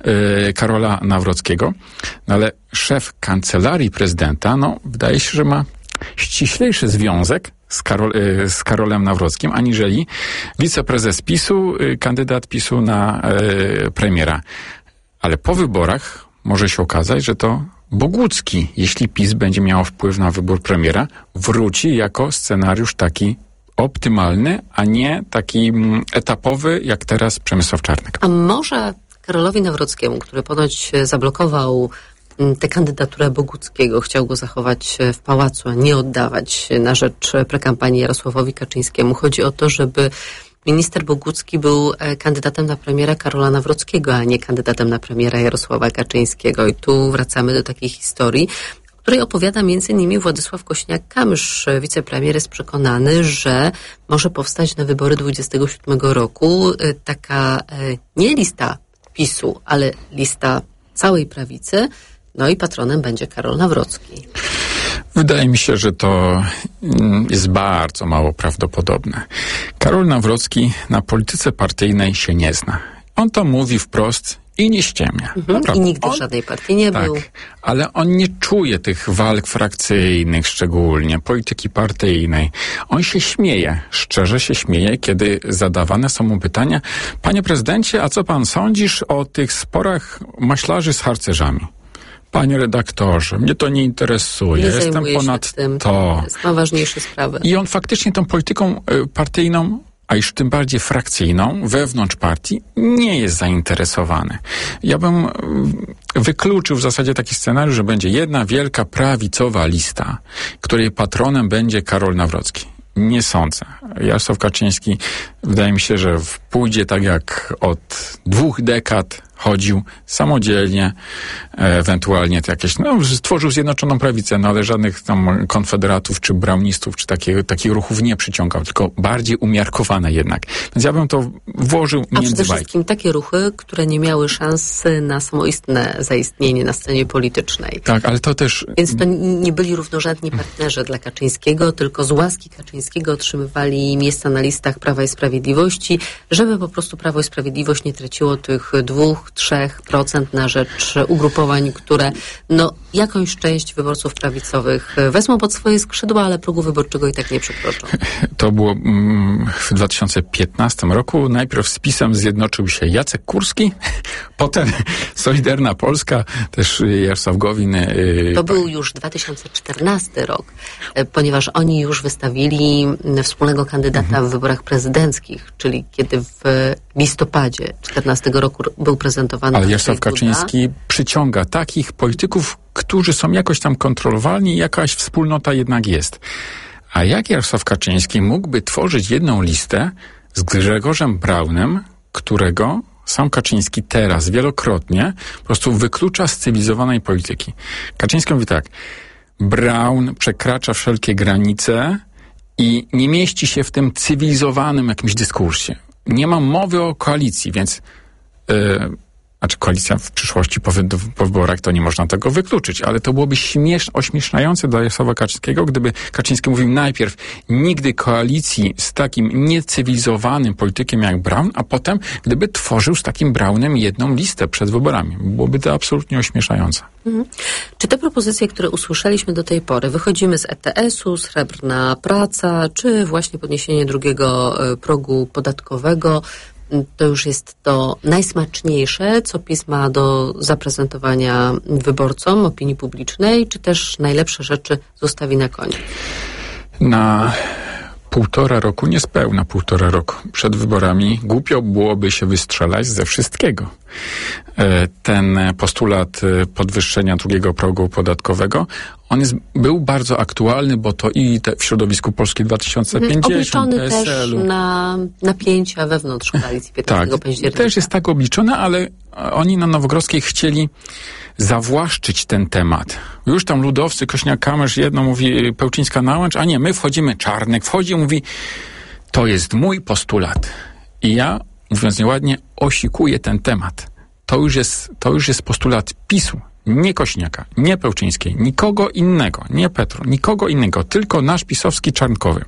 y, Karola Nawrockiego, no ale szef kancelarii prezydenta, no wydaje się, że ma ściślejszy związek z, Karol, z Karolem Nawrockim, aniżeli wiceprezes PiSu, kandydat PiSu na e, premiera. Ale po wyborach może się okazać, że to Bogucki, jeśli PiS będzie miał wpływ na wybór premiera, wróci jako scenariusz taki optymalny, a nie taki etapowy, jak teraz Przemysław Czarnek. A może Karolowi Nawrockiemu, który ponoć zablokował tę kandydaturę Boguckiego, chciał go zachować w pałacu, a nie oddawać na rzecz prekampanii Jarosławowi Kaczyńskiemu. Chodzi o to, żeby minister Bogucki był kandydatem na premiera Karola Nawrockiego, a nie kandydatem na premiera Jarosława Kaczyńskiego. I tu wracamy do takiej historii, o której opowiada między innymi Władysław Kośniak-Kamysz. Wicepremier jest przekonany, że może powstać na wybory dwudziestego siódmego roku taka nie lista PiSu, ale lista całej prawicy. No i patronem będzie Karol Nawrocki. Wydaje mi się, że to jest bardzo mało prawdopodobne. Karol Nawrocki na polityce partyjnej się nie zna. On to mówi wprost i nie ściemnia. Mhm. I nigdy w żadnej partii nie tak, był. Ale on nie czuje tych walk frakcyjnych szczególnie, polityki partyjnej. On się śmieje, szczerze się śmieje, kiedy zadawane są mu pytania: panie prezydencie, a co pan sądzisz o tych sporach maślarzy z harcerzami? Panie redaktorze, mnie to nie interesuje. Nie Jestem ponad tym. to. Ma ważniejsze sprawy. I on faktycznie tą polityką partyjną, a już tym bardziej frakcyjną, wewnątrz partii, nie jest zainteresowany. Ja bym wykluczył w zasadzie taki scenariusz, że będzie jedna wielka prawicowa lista, której patronem będzie Karol Nawrocki. Nie sądzę. Jarosław Kaczyński, wydaje mi się, że pójdzie tak jak od dwóch dekad chodził samodzielnie, ewentualnie to jakieś, no, stworzył Zjednoczoną Prawicę, no ale żadnych tam konfederatów, czy braunistów, czy takie, takich ruchów nie przyciągał, tylko bardziej umiarkowane jednak. Więc ja bym to włożył A między przede bajki. wszystkim takie ruchy, które nie miały szans na samoistne zaistnienie na scenie politycznej. Tak, ale to też... Więc to nie byli równorzędni partnerzy dla Kaczyńskiego, tylko z łaski Kaczyńskiego otrzymywali miejsca na listach Prawa i Sprawiedliwości, żeby po prostu Prawo i Sprawiedliwość nie traciło tych dwóch, trzech procent na rzecz ugrupowań, które no jakąś część wyborców prawicowych wezmą pod swoje skrzydła, ale progu wyborczego i tak nie przekroczą. To było mm, w dwa tysiące piętnastym roku. Najpierw z PiS-em zjednoczył się Jacek Kurski, potem Solidarna Polska, też Jarosław Gowin. Yy, to był już dwa tysiące czternasty rok, ponieważ oni już wystawili wspólnego kandydata mhm. w wyborach prezydenckich, czyli kiedy w listopadzie czternastego roku był prezentowany. Ale Jarosław Kaczyński przyciąga takich polityków, którzy są jakoś tam kontrolowalni i jakaś wspólnota jednak jest. A jak Jarosław Kaczyński mógłby tworzyć jedną listę z Grzegorzem Braunem, którego sam Kaczyński teraz wielokrotnie po prostu wyklucza z cywilizowanej polityki? Kaczyński mówi tak: Braun przekracza wszelkie granice i nie mieści się w tym cywilizowanym jakimś dyskursie. Nie ma mowy o koalicji, więc yy, znaczy koalicja w przyszłości po, wy, po wyborach, to nie można tego wykluczyć, ale to byłoby śmiesz, ośmieszające dla Jarosława Kaczyńskiego, gdyby Kaczyński mówił najpierw nigdy koalicji z takim niecywilizowanym politykiem jak Braun, a potem gdyby tworzył z takim Braunem jedną listę przed wyborami. Byłoby to absolutnie ośmieszające. Mhm. Czy te propozycje, które usłyszeliśmy do tej pory, wychodzimy z E T S-u, srebrna praca, czy właśnie podniesienie drugiego progu podatkowego, to już jest to najsmaczniejsze, co PiS ma do zaprezentowania wyborcom, opinii publicznej, czy też najlepsze rzeczy zostawi na koniec? Na półtora roku, niespełna półtora roku przed wyborami, głupio byłoby się wystrzelać ze wszystkiego. Ten postulat podwyższenia drugiego progu podatkowego, on jest, był bardzo aktualny, bo to i te w środowisku Polski dwa tysiące pięćdziesiąt, obliczony P S L-u. też na napięcia wewnątrz koalicji piętnastego Tak, października. też jest tak obliczone, ale oni na Nowogrodzkiej chcieli zawłaszczyć ten temat. Już tam ludowcy, Kośniak-Kamysz, jedno mówi Pełczyńska-Nałęcz, a nie, my wchodzimy, Czarnek wchodzi i mówi, to jest mój postulat. I ja, mówiąc nieładnie, osikuję ten temat. To już jest, to już jest postulat PiSu, nie Kośniaka, nie Pełczyńskiej, nikogo innego, nie Petru, nikogo innego, tylko nasz pisowski Czarnkowy.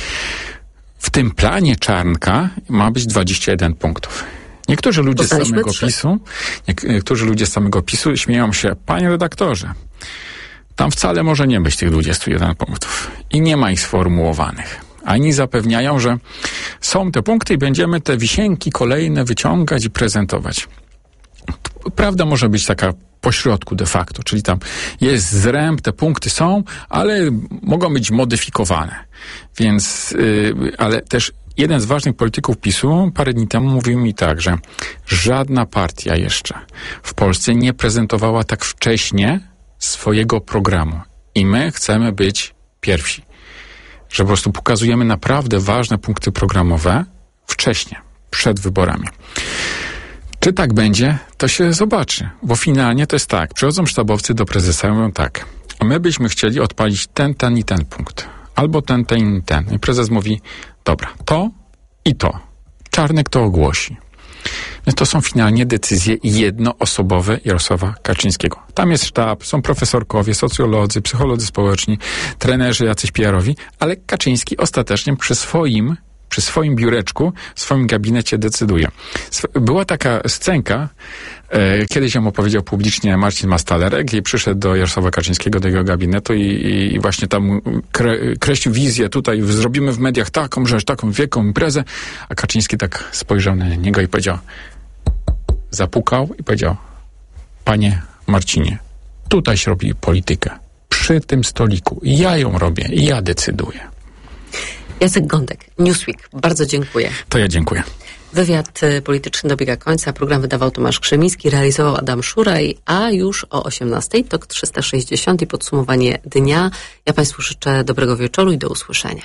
W tym planie Czarnka ma być dwadzieścia jeden punktów. Niektórzy ludzie z samego PiSu, niektórzy ludzie z samego PiSu śmieją się, panie redaktorze, tam wcale może nie być tych dwudziestu jeden punktów i nie ma ich sformułowanych. A oni zapewniają, że są te punkty i będziemy te wisienki kolejne wyciągać i prezentować. Prawda może być taka pośrodku de facto, czyli tam jest zręb, te punkty są, ale mogą być modyfikowane. Więc, yy, ale też jeden z ważnych polityków PiSu parę dni temu mówił mi tak, że żadna partia jeszcze w Polsce nie prezentowała tak wcześnie swojego programu. I my chcemy być pierwsi. Że po prostu pokazujemy naprawdę ważne punkty programowe wcześnie, przed wyborami. Czy tak będzie, to się zobaczy, bo finalnie to jest tak, przychodzą sztabowcy do prezesa i mówią tak, my byśmy chcieli odpalić ten, ten i ten punkt, albo ten, ten i ten. I prezes mówi, dobra, to i to. Czarnek to ogłosi. Więc to są finalnie decyzje jednoosobowe Jarosława Kaczyńskiego. Tam jest sztab, są profesorkowie, socjolodzy, psycholodzy społeczni, trenerzy jacyś P R-owi, ale Kaczyński ostatecznie przy swoim przy swoim biureczku, w swoim gabinecie decyduje. Była taka scenka, e, kiedyś ją opowiedział publicznie Marcin Mastalerek i przyszedł do Jarosława Kaczyńskiego, do jego gabinetu i, i właśnie tam kre, kreślił wizję, tutaj zrobimy w mediach taką rzecz, taką wielką imprezę, a Kaczyński tak spojrzał na niego i powiedział, zapukał i powiedział, panie Marcinie, tutaj się robi politykę, przy tym stoliku, ja ją robię, ja decyduję. Jacek Gądek, Newsweek. Bardzo dziękuję. To ja dziękuję. Wywiad polityczny dobiega końca. Program wydawał Tomasz Krzemiński, realizował Adam Szuraj, a już o osiemnastej Tok trzysta sześćdziesiąt i podsumowanie dnia. Ja Państwu życzę dobrego wieczoru i do usłyszenia.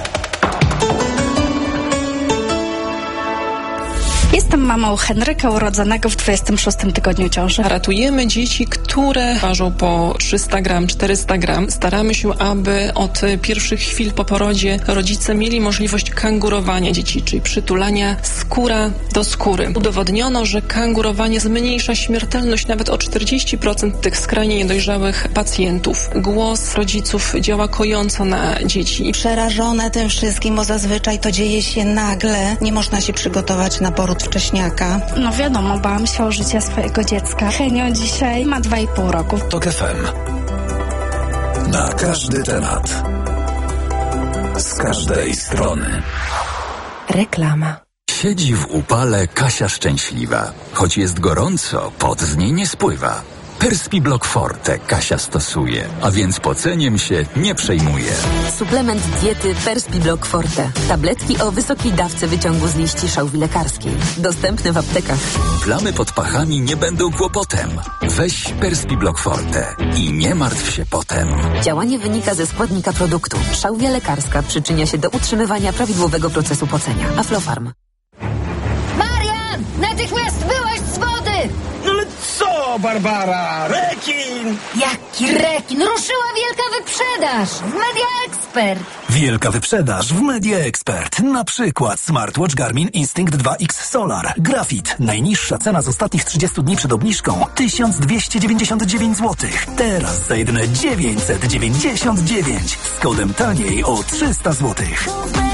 Jestem mamą Henryka, urodzonego w dwudziestym szóstym tygodniu ciąży. Ratujemy dzieci, które ważą po trzysta gram, czterysta gram. Staramy się, aby od pierwszych chwil po porodzie rodzice mieli możliwość kangurowania dzieci, czyli przytulania skóra do skóry. Udowodniono, że kangurowanie zmniejsza śmiertelność nawet o czterdzieści procent tych skrajnie niedojrzałych pacjentów. Głos rodziców działa kojąco na dzieci. Przerażone tym wszystkim, bo zazwyczaj to dzieje się nagle. Nie można się przygotować na poród wcześniaka. No wiadomo, bałam się o życie swojego dziecka. Henio dzisiaj ma dwa i pół roku. Tok F M. Na każdy temat. Z każdej strony. Reklama. Siedzi w upale Kasia szczęśliwa. Choć jest gorąco, pot z niej nie spływa. Perspiblock Forte Kasia stosuje, a więc poceniem się nie przejmuje. Suplement diety Perspiblock Forte. Tabletki o wysokiej dawce wyciągu z liści szałwi lekarskiej. Dostępne w aptekach. Plamy pod pachami nie będą kłopotem. Weź Perspiblock Forte i nie martw się potem. Działanie wynika ze składnika produktu. Szałwia lekarska przyczynia się do utrzymywania prawidłowego procesu pocenia. Aflofarm. Marian! Natychmiast wyłaź z wody! No ale co, Barbara? Rekin! Jaki rekin? Ruszyła wielka wyprzedaż w Media Expert. Wielka wyprzedaż w Media Expert. Na przykład smartwatch Garmin Instinct dwa X Solar. Grafit. Najniższa cena z ostatnich trzydziestu dni przed obniżką tysiąc dwieście dziewięćdziesiąt dziewięć złotych. Teraz za jedyne dziewięćset dziewięćdziesiąt dziewięć. Z kodem taniej o trzysta złotych.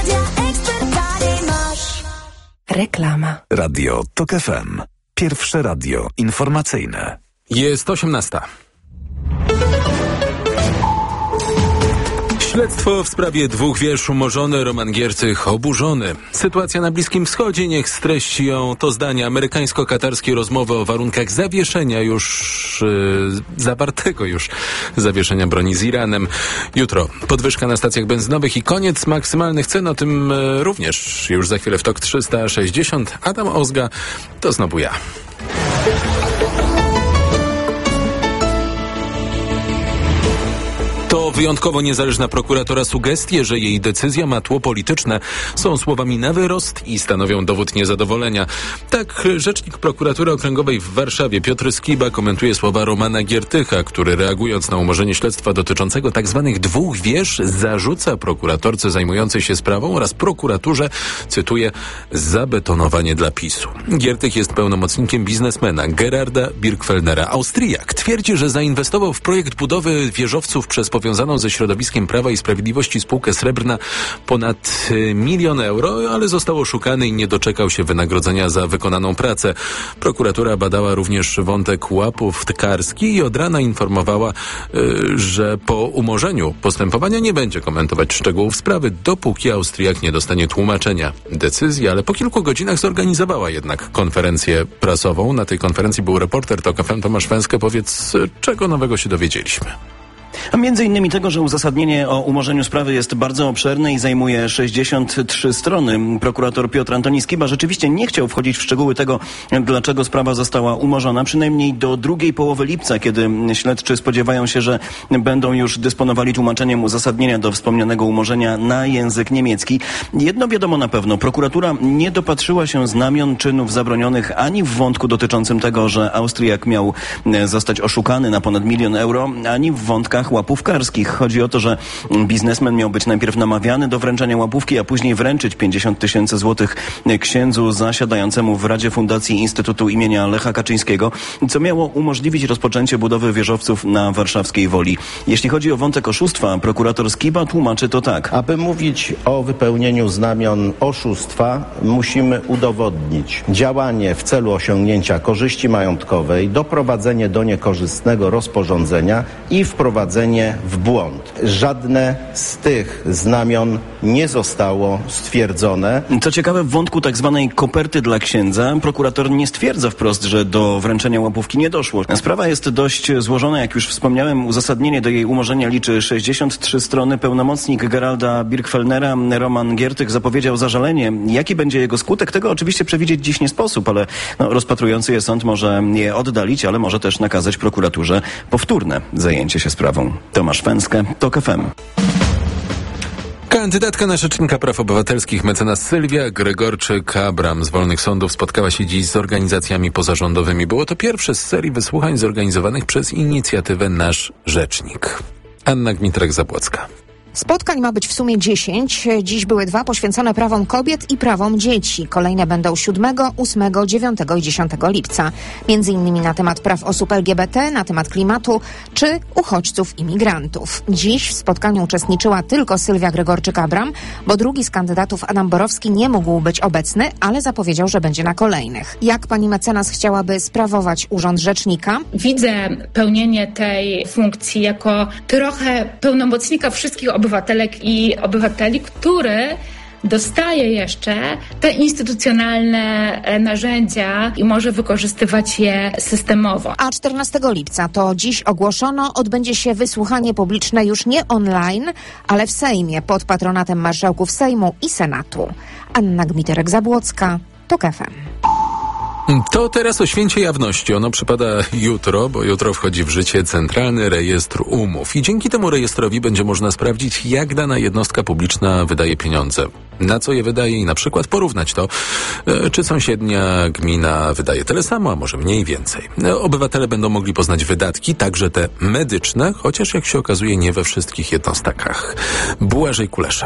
Reklama. Radio Tok F M. Pierwsze radio informacyjne. Jest osiemnasta. Śledztwo w sprawie dwóch wież umorzone, Roman Giertych oburzony. Sytuacja na Bliskim Wschodzie, niech streści ją to zdanie amerykańsko-katarskie rozmowy o warunkach zawieszenia już, yy, zawartego już zawieszenia broni z Iranem. Jutro podwyżka na stacjach benzynowych i koniec maksymalnych cen, o tym yy, również już za chwilę w TOK trzysta sześćdziesiąt. Adam Ozga, to znowu ja. To wyjątkowo niezależna prokuratora sugestie, że jej decyzja ma tło polityczne, są słowami na wyrost i stanowią dowód niezadowolenia. Tak rzecznik prokuratury okręgowej w Warszawie Piotr Skiba komentuje słowa Romana Giertycha, który reagując na umorzenie śledztwa dotyczącego tzw. dwóch wież zarzuca prokuratorce zajmującej się sprawą oraz prokuraturze, cytuję, zabetonowanie dla PiSu. Giertych jest pełnomocnikiem biznesmena Gerarda Birgfellnera. Austriak twierdzi, że zainwestował w projekt budowy wieżowców przez powiązaną ze środowiskiem Prawa i Sprawiedliwości spółkę Srebrna ponad milion euro, ale został oszukany i nie doczekał się wynagrodzenia za wykonaną pracę. Prokuratura badała również wątek łapów tkarski i od rana informowała, że po umorzeniu postępowania nie będzie komentować szczegółów sprawy, dopóki Austriak nie dostanie tłumaczenia decyzji, ale po kilku godzinach zorganizowała jednak konferencję prasową. Na tej konferencji był reporter TOK F M Tomasz Węskę. Powiedz, czego nowego się dowiedzieliśmy? A między innymi tego, że uzasadnienie o umorzeniu sprawy jest bardzo obszerne i zajmuje sześćdziesiąt trzy strony. Prokurator Piotr Antoni Skiba rzeczywiście nie chciał wchodzić w szczegóły tego, dlaczego sprawa została umorzona, przynajmniej do drugiej połowy lipca, kiedy śledczy spodziewają się, że będą już dysponowali tłumaczeniem uzasadnienia do wspomnianego umorzenia na język niemiecki. Jedno wiadomo na pewno, prokuratura nie dopatrzyła się znamion czynów zabronionych ani w wątku dotyczącym tego, że Austriak miał zostać oszukany na ponad milion euro, ani w wątkach łapówkarskich. Chodzi o to, że biznesmen miał być najpierw namawiany do wręczenia łapówki, a później wręczyć pięćdziesiąt tysięcy złotych księdzu zasiadającemu w Radzie Fundacji Instytutu imienia Lecha Kaczyńskiego, co miało umożliwić rozpoczęcie budowy wieżowców na warszawskiej Woli. Jeśli chodzi o wątek oszustwa, prokurator Skiba tłumaczy to tak. Aby mówić o wypełnieniu znamion oszustwa, musimy udowodnić działanie w celu osiągnięcia korzyści majątkowej, doprowadzenie do niekorzystnego rozporządzenia i wprowadzenie w błąd. Żadne z tych znamion nie zostało stwierdzone. Co ciekawe, w wątku tak zwanej koperty dla księdza prokurator nie stwierdza wprost, że do wręczenia łapówki nie doszło. Sprawa jest dość złożona, jak już wspomniałem. Uzasadnienie do jej umorzenia liczy sześćdziesiąt trzy strony. Pełnomocnik Geralda Birgfellnera Roman Giertych zapowiedział zażalenie. Jaki będzie jego skutek? Tego oczywiście przewidzieć dziś nie sposób, ale no, rozpatrujący je sąd może je oddalić, ale może też nakazać prokuraturze powtórne zajęcie się sprawą. Tomasz Węskę, TOK F M. Kandydatka na rzecznika praw obywatelskich mecenas Sylwia Gregorczyk-Abram z Wolnych Sądów spotkała się dziś z organizacjami pozarządowymi. Było to pierwsze z serii wysłuchań zorganizowanych przez inicjatywę Nasz Rzecznik. Anna Gmitrek-Zabłocka. Spotkań ma być w sumie dziesięć. Dziś były dwa poświęcone prawom kobiet i prawom dzieci. Kolejne będą siódmego, ósmego, dziewiątego i dziesiątego lipca. Między innymi na temat praw osób L G B T, na temat klimatu czy uchodźców i migrantów. Dziś w spotkaniu uczestniczyła tylko Sylwia Gregorczyk-Abram, bo drugi z kandydatów, Adam Borowski, nie mógł być obecny, ale zapowiedział, że będzie na kolejnych. Jak pani mecenas chciałaby sprawować urząd rzecznika? Widzę pełnienie tej funkcji jako trochę pełnomocnika wszystkich obywatelek i obywateli, który dostaje jeszcze te instytucjonalne narzędzia i może wykorzystywać je systemowo. A czternastego lipca, to dziś ogłoszono, odbędzie się wysłuchanie publiczne już nie online, ale w Sejmie pod patronatem marszałków Sejmu i Senatu. Anna Gmiterek-Zabłocka, TOK F M. To teraz o święcie jawności. Ono przypada jutro, bo jutro wchodzi w życie Centralny Rejestr Umów. I dzięki temu rejestrowi będzie można sprawdzić, jak dana jednostka publiczna wydaje pieniądze. Na co je wydaje i na przykład porównać to, czy sąsiednia gmina wydaje tyle samo, a może mniej więcej. Obywatele będą mogli poznać wydatki, także te medyczne, chociaż jak się okazuje nie we wszystkich jednostkach. Błażej Kulesza.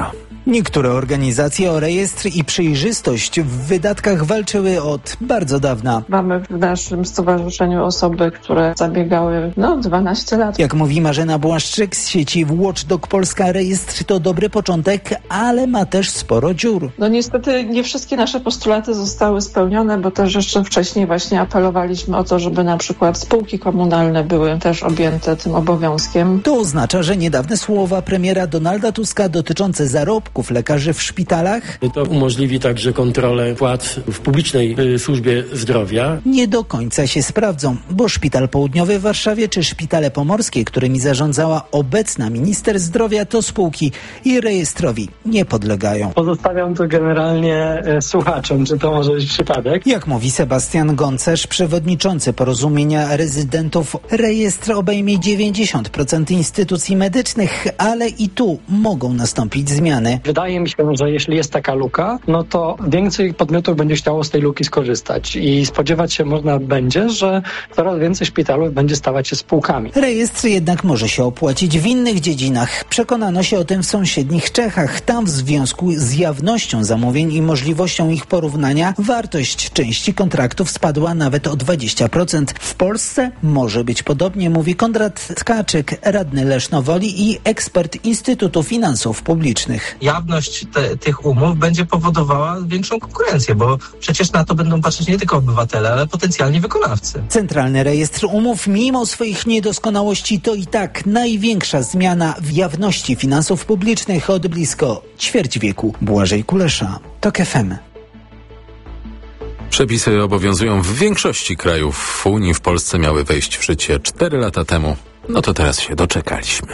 Niektóre organizacje o rejestr i przejrzystość w wydatkach walczyły od bardzo dawna. Mamy w naszym stowarzyszeniu osoby, które zabiegały no dwanaście lat. Jak mówi Marzena Błaszczyk z sieci Watchdog Polska, rejestr to dobry początek, ale ma też sporo dziur. No niestety nie wszystkie nasze postulaty zostały spełnione, bo też jeszcze wcześniej właśnie apelowaliśmy o to, żeby na przykład spółki komunalne były też objęte tym obowiązkiem. To oznacza, że niedawne słowa premiera Donalda Tuska dotyczące zarobków lekarzy w szpitalach to umożliwi także kontrolę płac w publicznej y, służbie zdrowia. Nie do końca się sprawdzą, bo Szpital Południowy w Warszawie czy szpitale pomorskie, którymi zarządzała obecna minister zdrowia, to spółki i rejestrowi nie podlegają. Pozostawiam to generalnie y, słuchaczom, czy to może być przypadek. Jak mówi Sebastian Goncerz, przewodniczący Porozumienia Rezydentów, rejestr obejmie dziewięćdziesiąt procent instytucji medycznych, ale i tu mogą nastąpić zmiany. Wydaje mi się, że jeśli jest taka luka, no to więcej podmiotów będzie chciało z tej luki skorzystać i spodziewać się można będzie, że coraz więcej szpitalów będzie stawać się spółkami. Rejestr jednak może się opłacić w innych dziedzinach. Przekonano się o tym w sąsiednich Czechach. Tam w związku z jawnością zamówień i możliwością ich porównania wartość części kontraktów spadła nawet o dwadzieścia procent. W Polsce może być podobnie, mówi Konrad Tkaczyk, radny Lesznowoli i ekspert Instytutu Finansów Publicznych. Jawność te, tych umów będzie powodowała większą konkurencję, bo przecież na to będą patrzeć nie tylko obywatele, ale potencjalni wykonawcy. Centralny Rejestr Umów, mimo swoich niedoskonałości, to i tak największa zmiana w jawności finansów publicznych od blisko ćwierć wieku. Błażej Kulesza, TOK F M. Przepisy obowiązują w większości krajów w Unii. W Polsce miały wejść w życie cztery lata temu. No to teraz się doczekaliśmy.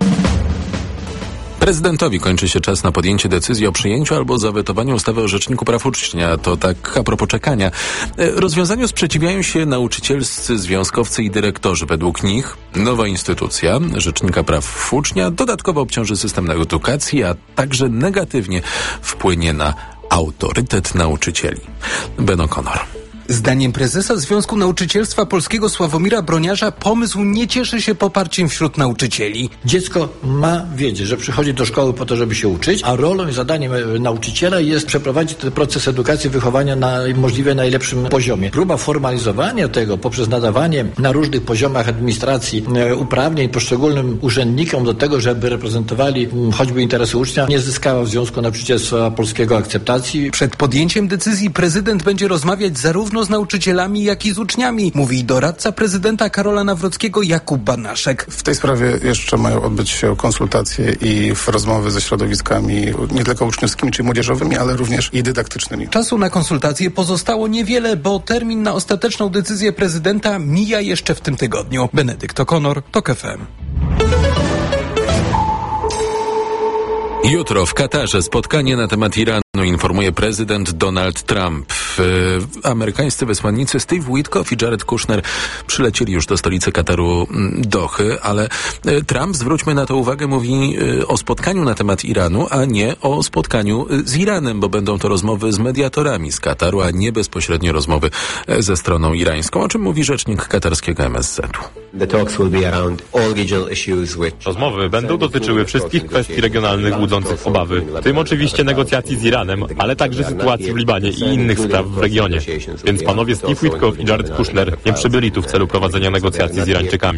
Prezydentowi kończy się czas na podjęcie decyzji o przyjęciu albo zawetowaniu ustawy o Rzeczniku Praw Ucznia. To tak a propos czekania. Rozwiązaniu sprzeciwiają się nauczycielscy, związkowcy i dyrektorzy. Według nich nowa instytucja Rzecznika Praw Ucznia dodatkowo obciąży system edukacji, a także negatywnie wpłynie na autorytet nauczycieli. Ben O'Connor. Zdaniem prezesa Związku Nauczycielstwa Polskiego Sławomira Broniarza pomysł nie cieszy się poparciem wśród nauczycieli. Dziecko ma wiedzieć, że przychodzi do szkoły po to, żeby się uczyć, a rolą i zadaniem nauczyciela jest przeprowadzić ten proces edukacji, wychowania na możliwie najlepszym poziomie. Próba formalizowania tego poprzez nadawanie na różnych poziomach administracji uprawnień poszczególnym urzędnikom do tego, żeby reprezentowali choćby interesy ucznia, nie zyskała w Związku Nauczycielstwa Polskiego akceptacji. Przed podjęciem decyzji prezydent będzie rozmawiać zarówno z nauczycielami, jak i z uczniami, mówi doradca prezydenta Karola Nawrockiego Jakub Banaszek. W tej sprawie jeszcze mają odbyć się konsultacje i rozmowy ze środowiskami nie tylko uczniowskimi czy młodzieżowymi, ale również i dydaktycznymi. Czasu na konsultacje pozostało niewiele, bo termin na ostateczną decyzję prezydenta mija jeszcze w tym tygodniu. Benedykt O'Connor, TOK F M. Jutro w Katarze spotkanie na temat Iranu, informuje prezydent Donald Trump. Amerykańscy wysłannicy Steve Witkoff i Jared Kushner przylecieli już do stolicy Kataru, Dochy, ale Trump, zwróćmy na to uwagę, mówi o spotkaniu na temat Iranu, a nie o spotkaniu z Iranem, bo będą to rozmowy z mediatorami z Kataru, a nie bezpośrednio rozmowy ze stroną irańską, o czym mówi rzecznik katarskiego M S Z-u. Rozmowy będą dotyczyły wszystkich kwestii regionalnych budzących obawy, w tym oczywiście negocjacji z Iranem, ale także sytuacji w Libanie i innych spraw w regionie. Więc panowie Steve Witkoff i Jared Kushner nie przybyli tu w celu prowadzenia negocjacji z Irańczykami.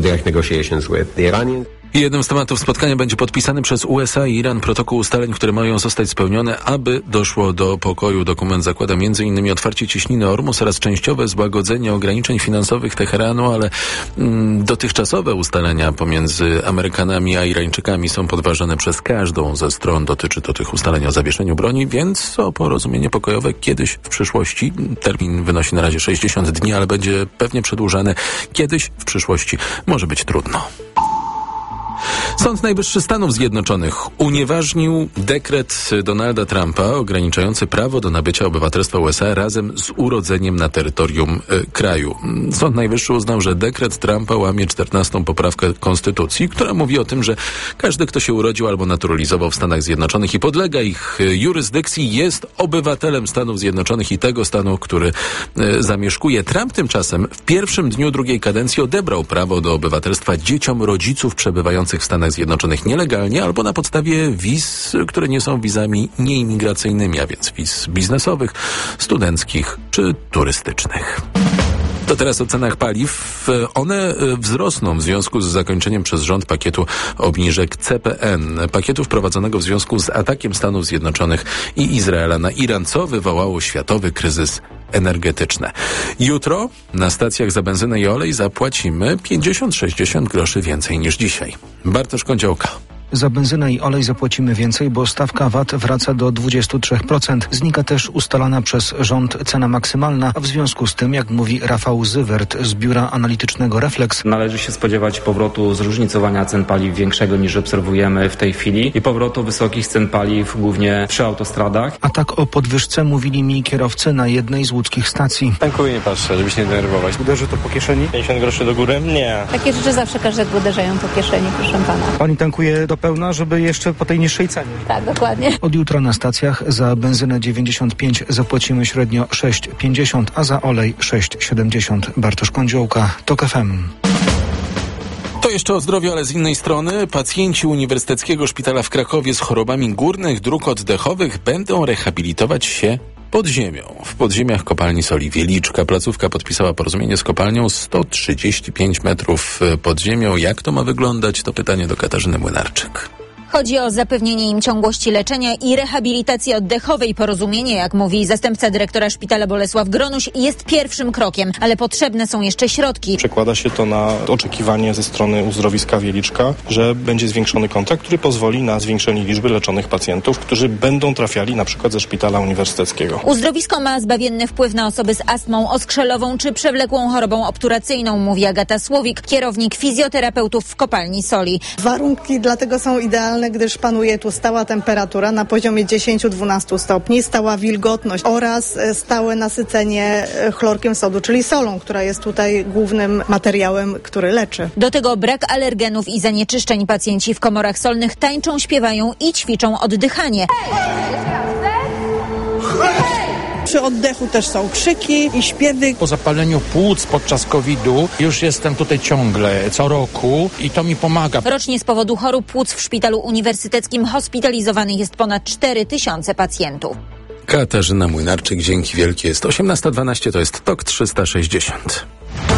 Jednym z tematów spotkania będzie podpisany przez U S A i Iran protokół ustaleń, które mają zostać spełnione, aby doszło do pokoju. Dokument zakłada m.in. otwarcie cieśniny Ormus oraz częściowe złagodzenie ograniczeń finansowych Teheranu, ale mm, dotychczasowe ustalenia pomiędzy Amerykanami a Irańczykami są podważane przez każdą ze stron. Dotyczy to tych ustaleń o zawieszeniu broni, więc o porozumienie pokojowe kiedyś w przyszłości. Termin wynosi na razie sześćdziesiąt dni, ale będzie pewnie przedłużany. Kiedyś w przyszłości może być trudno. Sąd Najwyższy Stanów Zjednoczonych unieważnił dekret Donalda Trumpa ograniczający prawo do nabycia obywatelstwa U S A razem z urodzeniem na terytorium y, kraju. Sąd Najwyższy uznał, że dekret Trumpa łamie czternastą poprawkę Konstytucji, która mówi o tym, że każdy, kto się urodził albo naturalizował w Stanach Zjednoczonych i podlega ich y, jurysdykcji, jest obywatelem Stanów Zjednoczonych i tego stanu, który y, zamieszkuje. Trump tymczasem w pierwszym dniu drugiej kadencji odebrał prawo do obywatelstwa dzieciom rodziców przebywających w Stanach Stanach Zjednoczonych nielegalnie albo na podstawie wiz, które nie są wizami nieimigracyjnymi, a więc wiz biznesowych, studenckich czy turystycznych. To teraz o cenach paliw. One wzrosną w związku z zakończeniem przez rząd pakietu obniżek C P N. Pakietu wprowadzonego w związku z atakiem Stanów Zjednoczonych i Izraela na Iran, co wywołało światowy kryzys energetyczny. Jutro na stacjach za benzynę i olej zapłacimy pięćdziesiąt do sześćdziesięciu groszy więcej niż dzisiaj. Bartosz Kądziołka. Za benzynę i olej zapłacimy więcej, bo stawka V A T wraca do dwudziestu trzech procent. Znika też ustalana przez rząd cena maksymalna, a w związku z tym, jak mówi Rafał Zywert z biura analitycznego Reflex, należy się spodziewać powrotu zróżnicowania cen paliw większego niż obserwujemy w tej chwili i powrotu wysokich cen paliw głównie przy autostradach. A tak o podwyżce mówili mi kierowcy na jednej z łódzkich stacji. Tankuję, nie patrzę, żeby się nie denerwować. Uderzy to po kieszeni? pięćdziesiąt groszy do góry? Nie. Takie rzeczy zawsze każdego uderzają po kieszeni, proszę pana. Pani tankuje do pełna, żeby jeszcze po tej niższej cenie. Tak, dokładnie. Od jutra na stacjach za benzynę dziewięćdziesiąt pięć zapłacimy średnio sześć pięćdziesiąt, a za olej sześć siedemdziesiąt. Bartosz Kądziołka, TOK F M. To jeszcze o zdrowiu, ale z innej strony. Pacjenci Uniwersyteckiego Szpitala w Krakowie z chorobami górnych dróg oddechowych będą rehabilitować się pod ziemią. W podziemiach kopalni soli Wieliczka. Placówka podpisała porozumienie z kopalnią sto trzydzieści pięć metrów pod ziemią. Jak to ma wyglądać? To pytanie do Katarzyny Młynarczyk. Chodzi o zapewnienie im ciągłości leczenia i rehabilitacji oddechowej. Porozumienie, jak mówi zastępca dyrektora szpitala Bolesław Gronuś, jest pierwszym krokiem, ale potrzebne są jeszcze środki. Przekłada się to na oczekiwanie ze strony uzdrowiska Wieliczka, że będzie zwiększony kontrakt, który pozwoli na zwiększenie liczby leczonych pacjentów, którzy będą trafiali na przykład ze szpitala uniwersyteckiego. Uzdrowisko ma zbawienny wpływ na osoby z astmą oskrzelową czy przewlekłą chorobą obturacyjną, mówi Agata Słowik, kierownik fizjoterapeutów w kopalni soli. Warunki dlatego są idealne, gdyż panuje tu stała temperatura na poziomie dziesięć do dwunastu stopni, stała wilgotność oraz stałe nasycenie chlorkiem sodu, czyli solą, która jest tutaj głównym materiałem, który leczy. Do tego brak alergenów i zanieczyszczeń. Pacjenci w komorach solnych tańczą, śpiewają i ćwiczą oddychanie. Przy oddechu też są krzyki i śpiewy. Po zapaleniu płuc podczas kowidu już jestem tutaj ciągle, co roku i to mi pomaga. Rocznie z powodu chorób płuc w Szpitalu Uniwersyteckim hospitalizowanych jest ponad cztery tysiące pacjentów. Katarzyna Młynarczyk, dzięki wielkie. Jest osiemnasta dwanaście, to jest TOK trzysta sześćdziesiąt.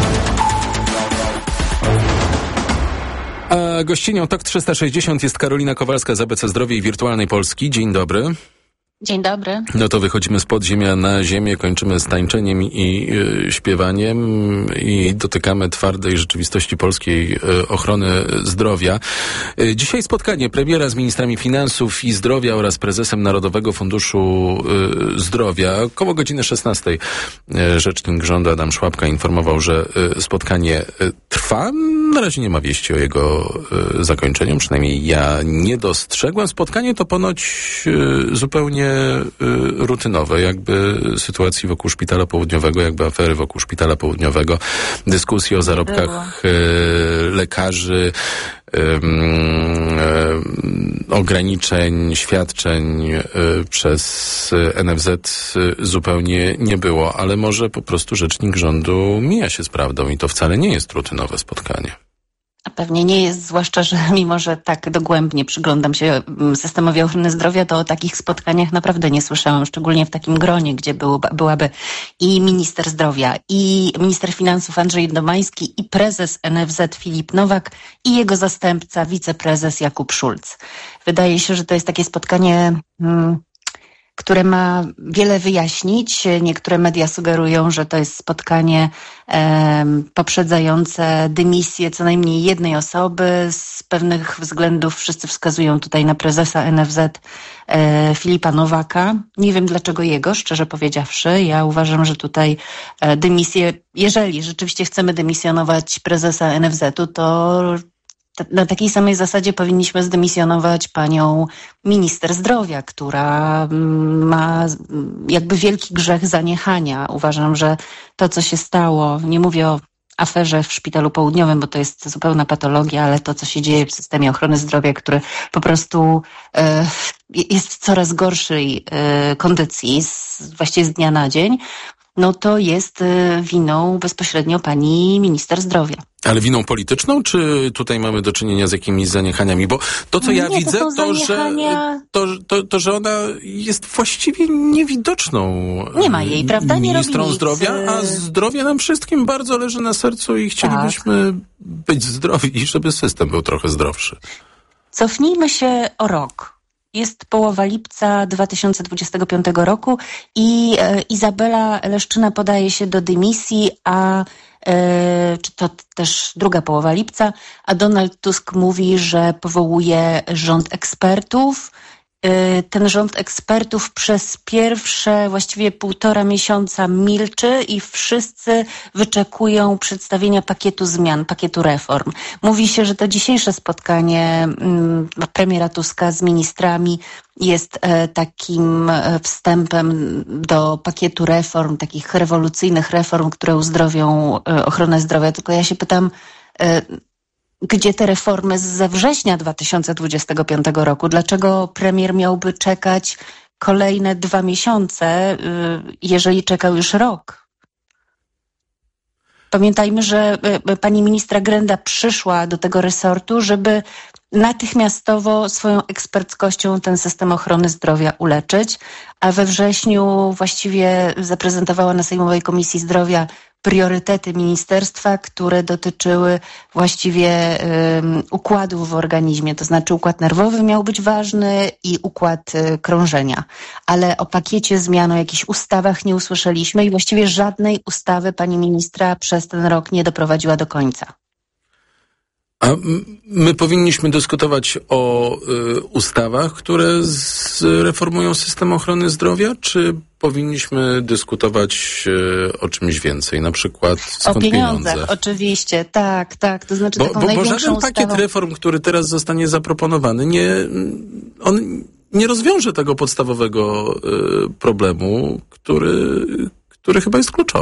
A gościnią TOK trzysta sześćdziesiąt jest Karolina Kowalska z A B C Zdrowie i Wirtualnej Polski. Dzień dobry. Dzień dobry. No to wychodzimy z podziemia na ziemię, kończymy z tańczeniem i y, śpiewaniem i dotykamy twardej rzeczywistości polskiej y, ochrony zdrowia. Y, dzisiaj spotkanie premiera z ministrami finansów i zdrowia oraz prezesem Narodowego Funduszu y, Zdrowia. Koło godziny szesnastej y, rzecznik rządu Adam Szłapka informował, że y, spotkanie y, trwa. Na razie nie ma wieści o jego y, zakończeniu, przynajmniej ja nie dostrzegłem. Spotkanie to ponoć y, zupełnie rutynowe, jakby sytuacji wokół Szpitala Południowego, jakby afery wokół Szpitala Południowego, dyskusje o zarobkach Było. lekarzy, um, um, ograniczeń, świadczeń um, przez N F Z zupełnie nie było, ale może po prostu rzecznik rządu mija się z prawdą i to wcale nie jest rutynowe spotkanie. A pewnie nie jest, zwłaszcza, że mimo, że tak dogłębnie przyglądam się systemowi ochrony zdrowia, to o takich spotkaniach naprawdę nie słyszałam, szczególnie w takim gronie, gdzie był, byłaby i minister zdrowia, i minister finansów Andrzej Domański, i prezes N F Z Filip Nowak, i jego zastępca, wiceprezes Jakub Szulc. Wydaje się, że to jest takie spotkanie hmm, które ma wiele wyjaśnić. Niektóre media sugerują, że to jest spotkanie e, poprzedzające dymisję co najmniej jednej osoby. Z pewnych względów wszyscy wskazują tutaj na prezesa N F Z e, Filipa Nowaka. Nie wiem dlaczego jego, szczerze powiedziawszy. Ja uważam, że tutaj e, dymisję, jeżeli rzeczywiście chcemy dymisjonować prezesa N F Z-u, to na takiej samej zasadzie powinniśmy zdymisjonować panią minister zdrowia, która ma jakby wielki grzech zaniechania. Uważam, że to, co się stało, nie mówię o aferze w Szpitalu Południowym, bo to jest zupełna patologia, ale to, co się dzieje w systemie ochrony zdrowia, który po prostu e, jest w coraz gorszej e, kondycji, z, właściwie z dnia na dzień, no to jest winą bezpośrednio pani minister zdrowia. Ale winą polityczną, czy tutaj mamy do czynienia z jakimiś zaniechaniami? Bo to, co ja Nie, widzę, to, to, że, to, to, to, że ona jest właściwie niewidoczną Nie ma jej, prawda? Nie ministrą robi nic. zdrowia, a zdrowie nam wszystkim bardzo leży na sercu i chcielibyśmy tak. być zdrowi i żeby system był trochę zdrowszy. Cofnijmy się o rok. Jest połowa lipca dwa tysiące dwudziestego piątego roku i e, Izabela Leszczyna podaje się do dymisji, a e, czy to też druga połowa lipca, a Donald Tusk mówi, że powołuje rząd ekspertów. E, ten rząd ekspertów przez pierwsze właściwie półtora miesiąca milczy i wszyscy wyczekują przedstawienia pakietu zmian, pakietu reform. Mówi się, że to dzisiejsze spotkanie mm, premiera Tuska z ministrami jest e, takim e, wstępem do pakietu reform, takich rewolucyjnych reform, które uzdrowią e, ochronę zdrowia. Tylko ja się pytam, e, gdzie te reformy ze września dwa tysiące dwudziestego piątego roku? Dlaczego premier miałby czekać kolejne dwa miesiące, jeżeli czekał już rok? Pamiętajmy, że pani ministra Grenda przyszła do tego resortu, żeby natychmiastowo swoją eksperckością ten system ochrony zdrowia uleczyć, a we wrześniu właściwie zaprezentowała na Sejmowej Komisji Zdrowia priorytety ministerstwa, które dotyczyły właściwie um, układów w organizmie, to znaczy układ nerwowy miał być ważny i układ y, krążenia. Ale o pakiecie zmian, o jakichś ustawach nie usłyszeliśmy i właściwie żadnej ustawy pani ministra przez ten rok nie doprowadziła do końca. A my powinniśmy dyskutować o y, ustawach, które zreformują system ochrony zdrowia, czy powinniśmy dyskutować y, o czymś więcej, na przykład skąd o pieniądzach, pieniądze? Oczywiście, tak, tak. To znaczy bo, taką bo, bo największą żaden pakiet ustawą... reform, który teraz zostanie zaproponowany, nie, on nie rozwiąże tego podstawowego y, problemu, który, który chyba jest kluczowy.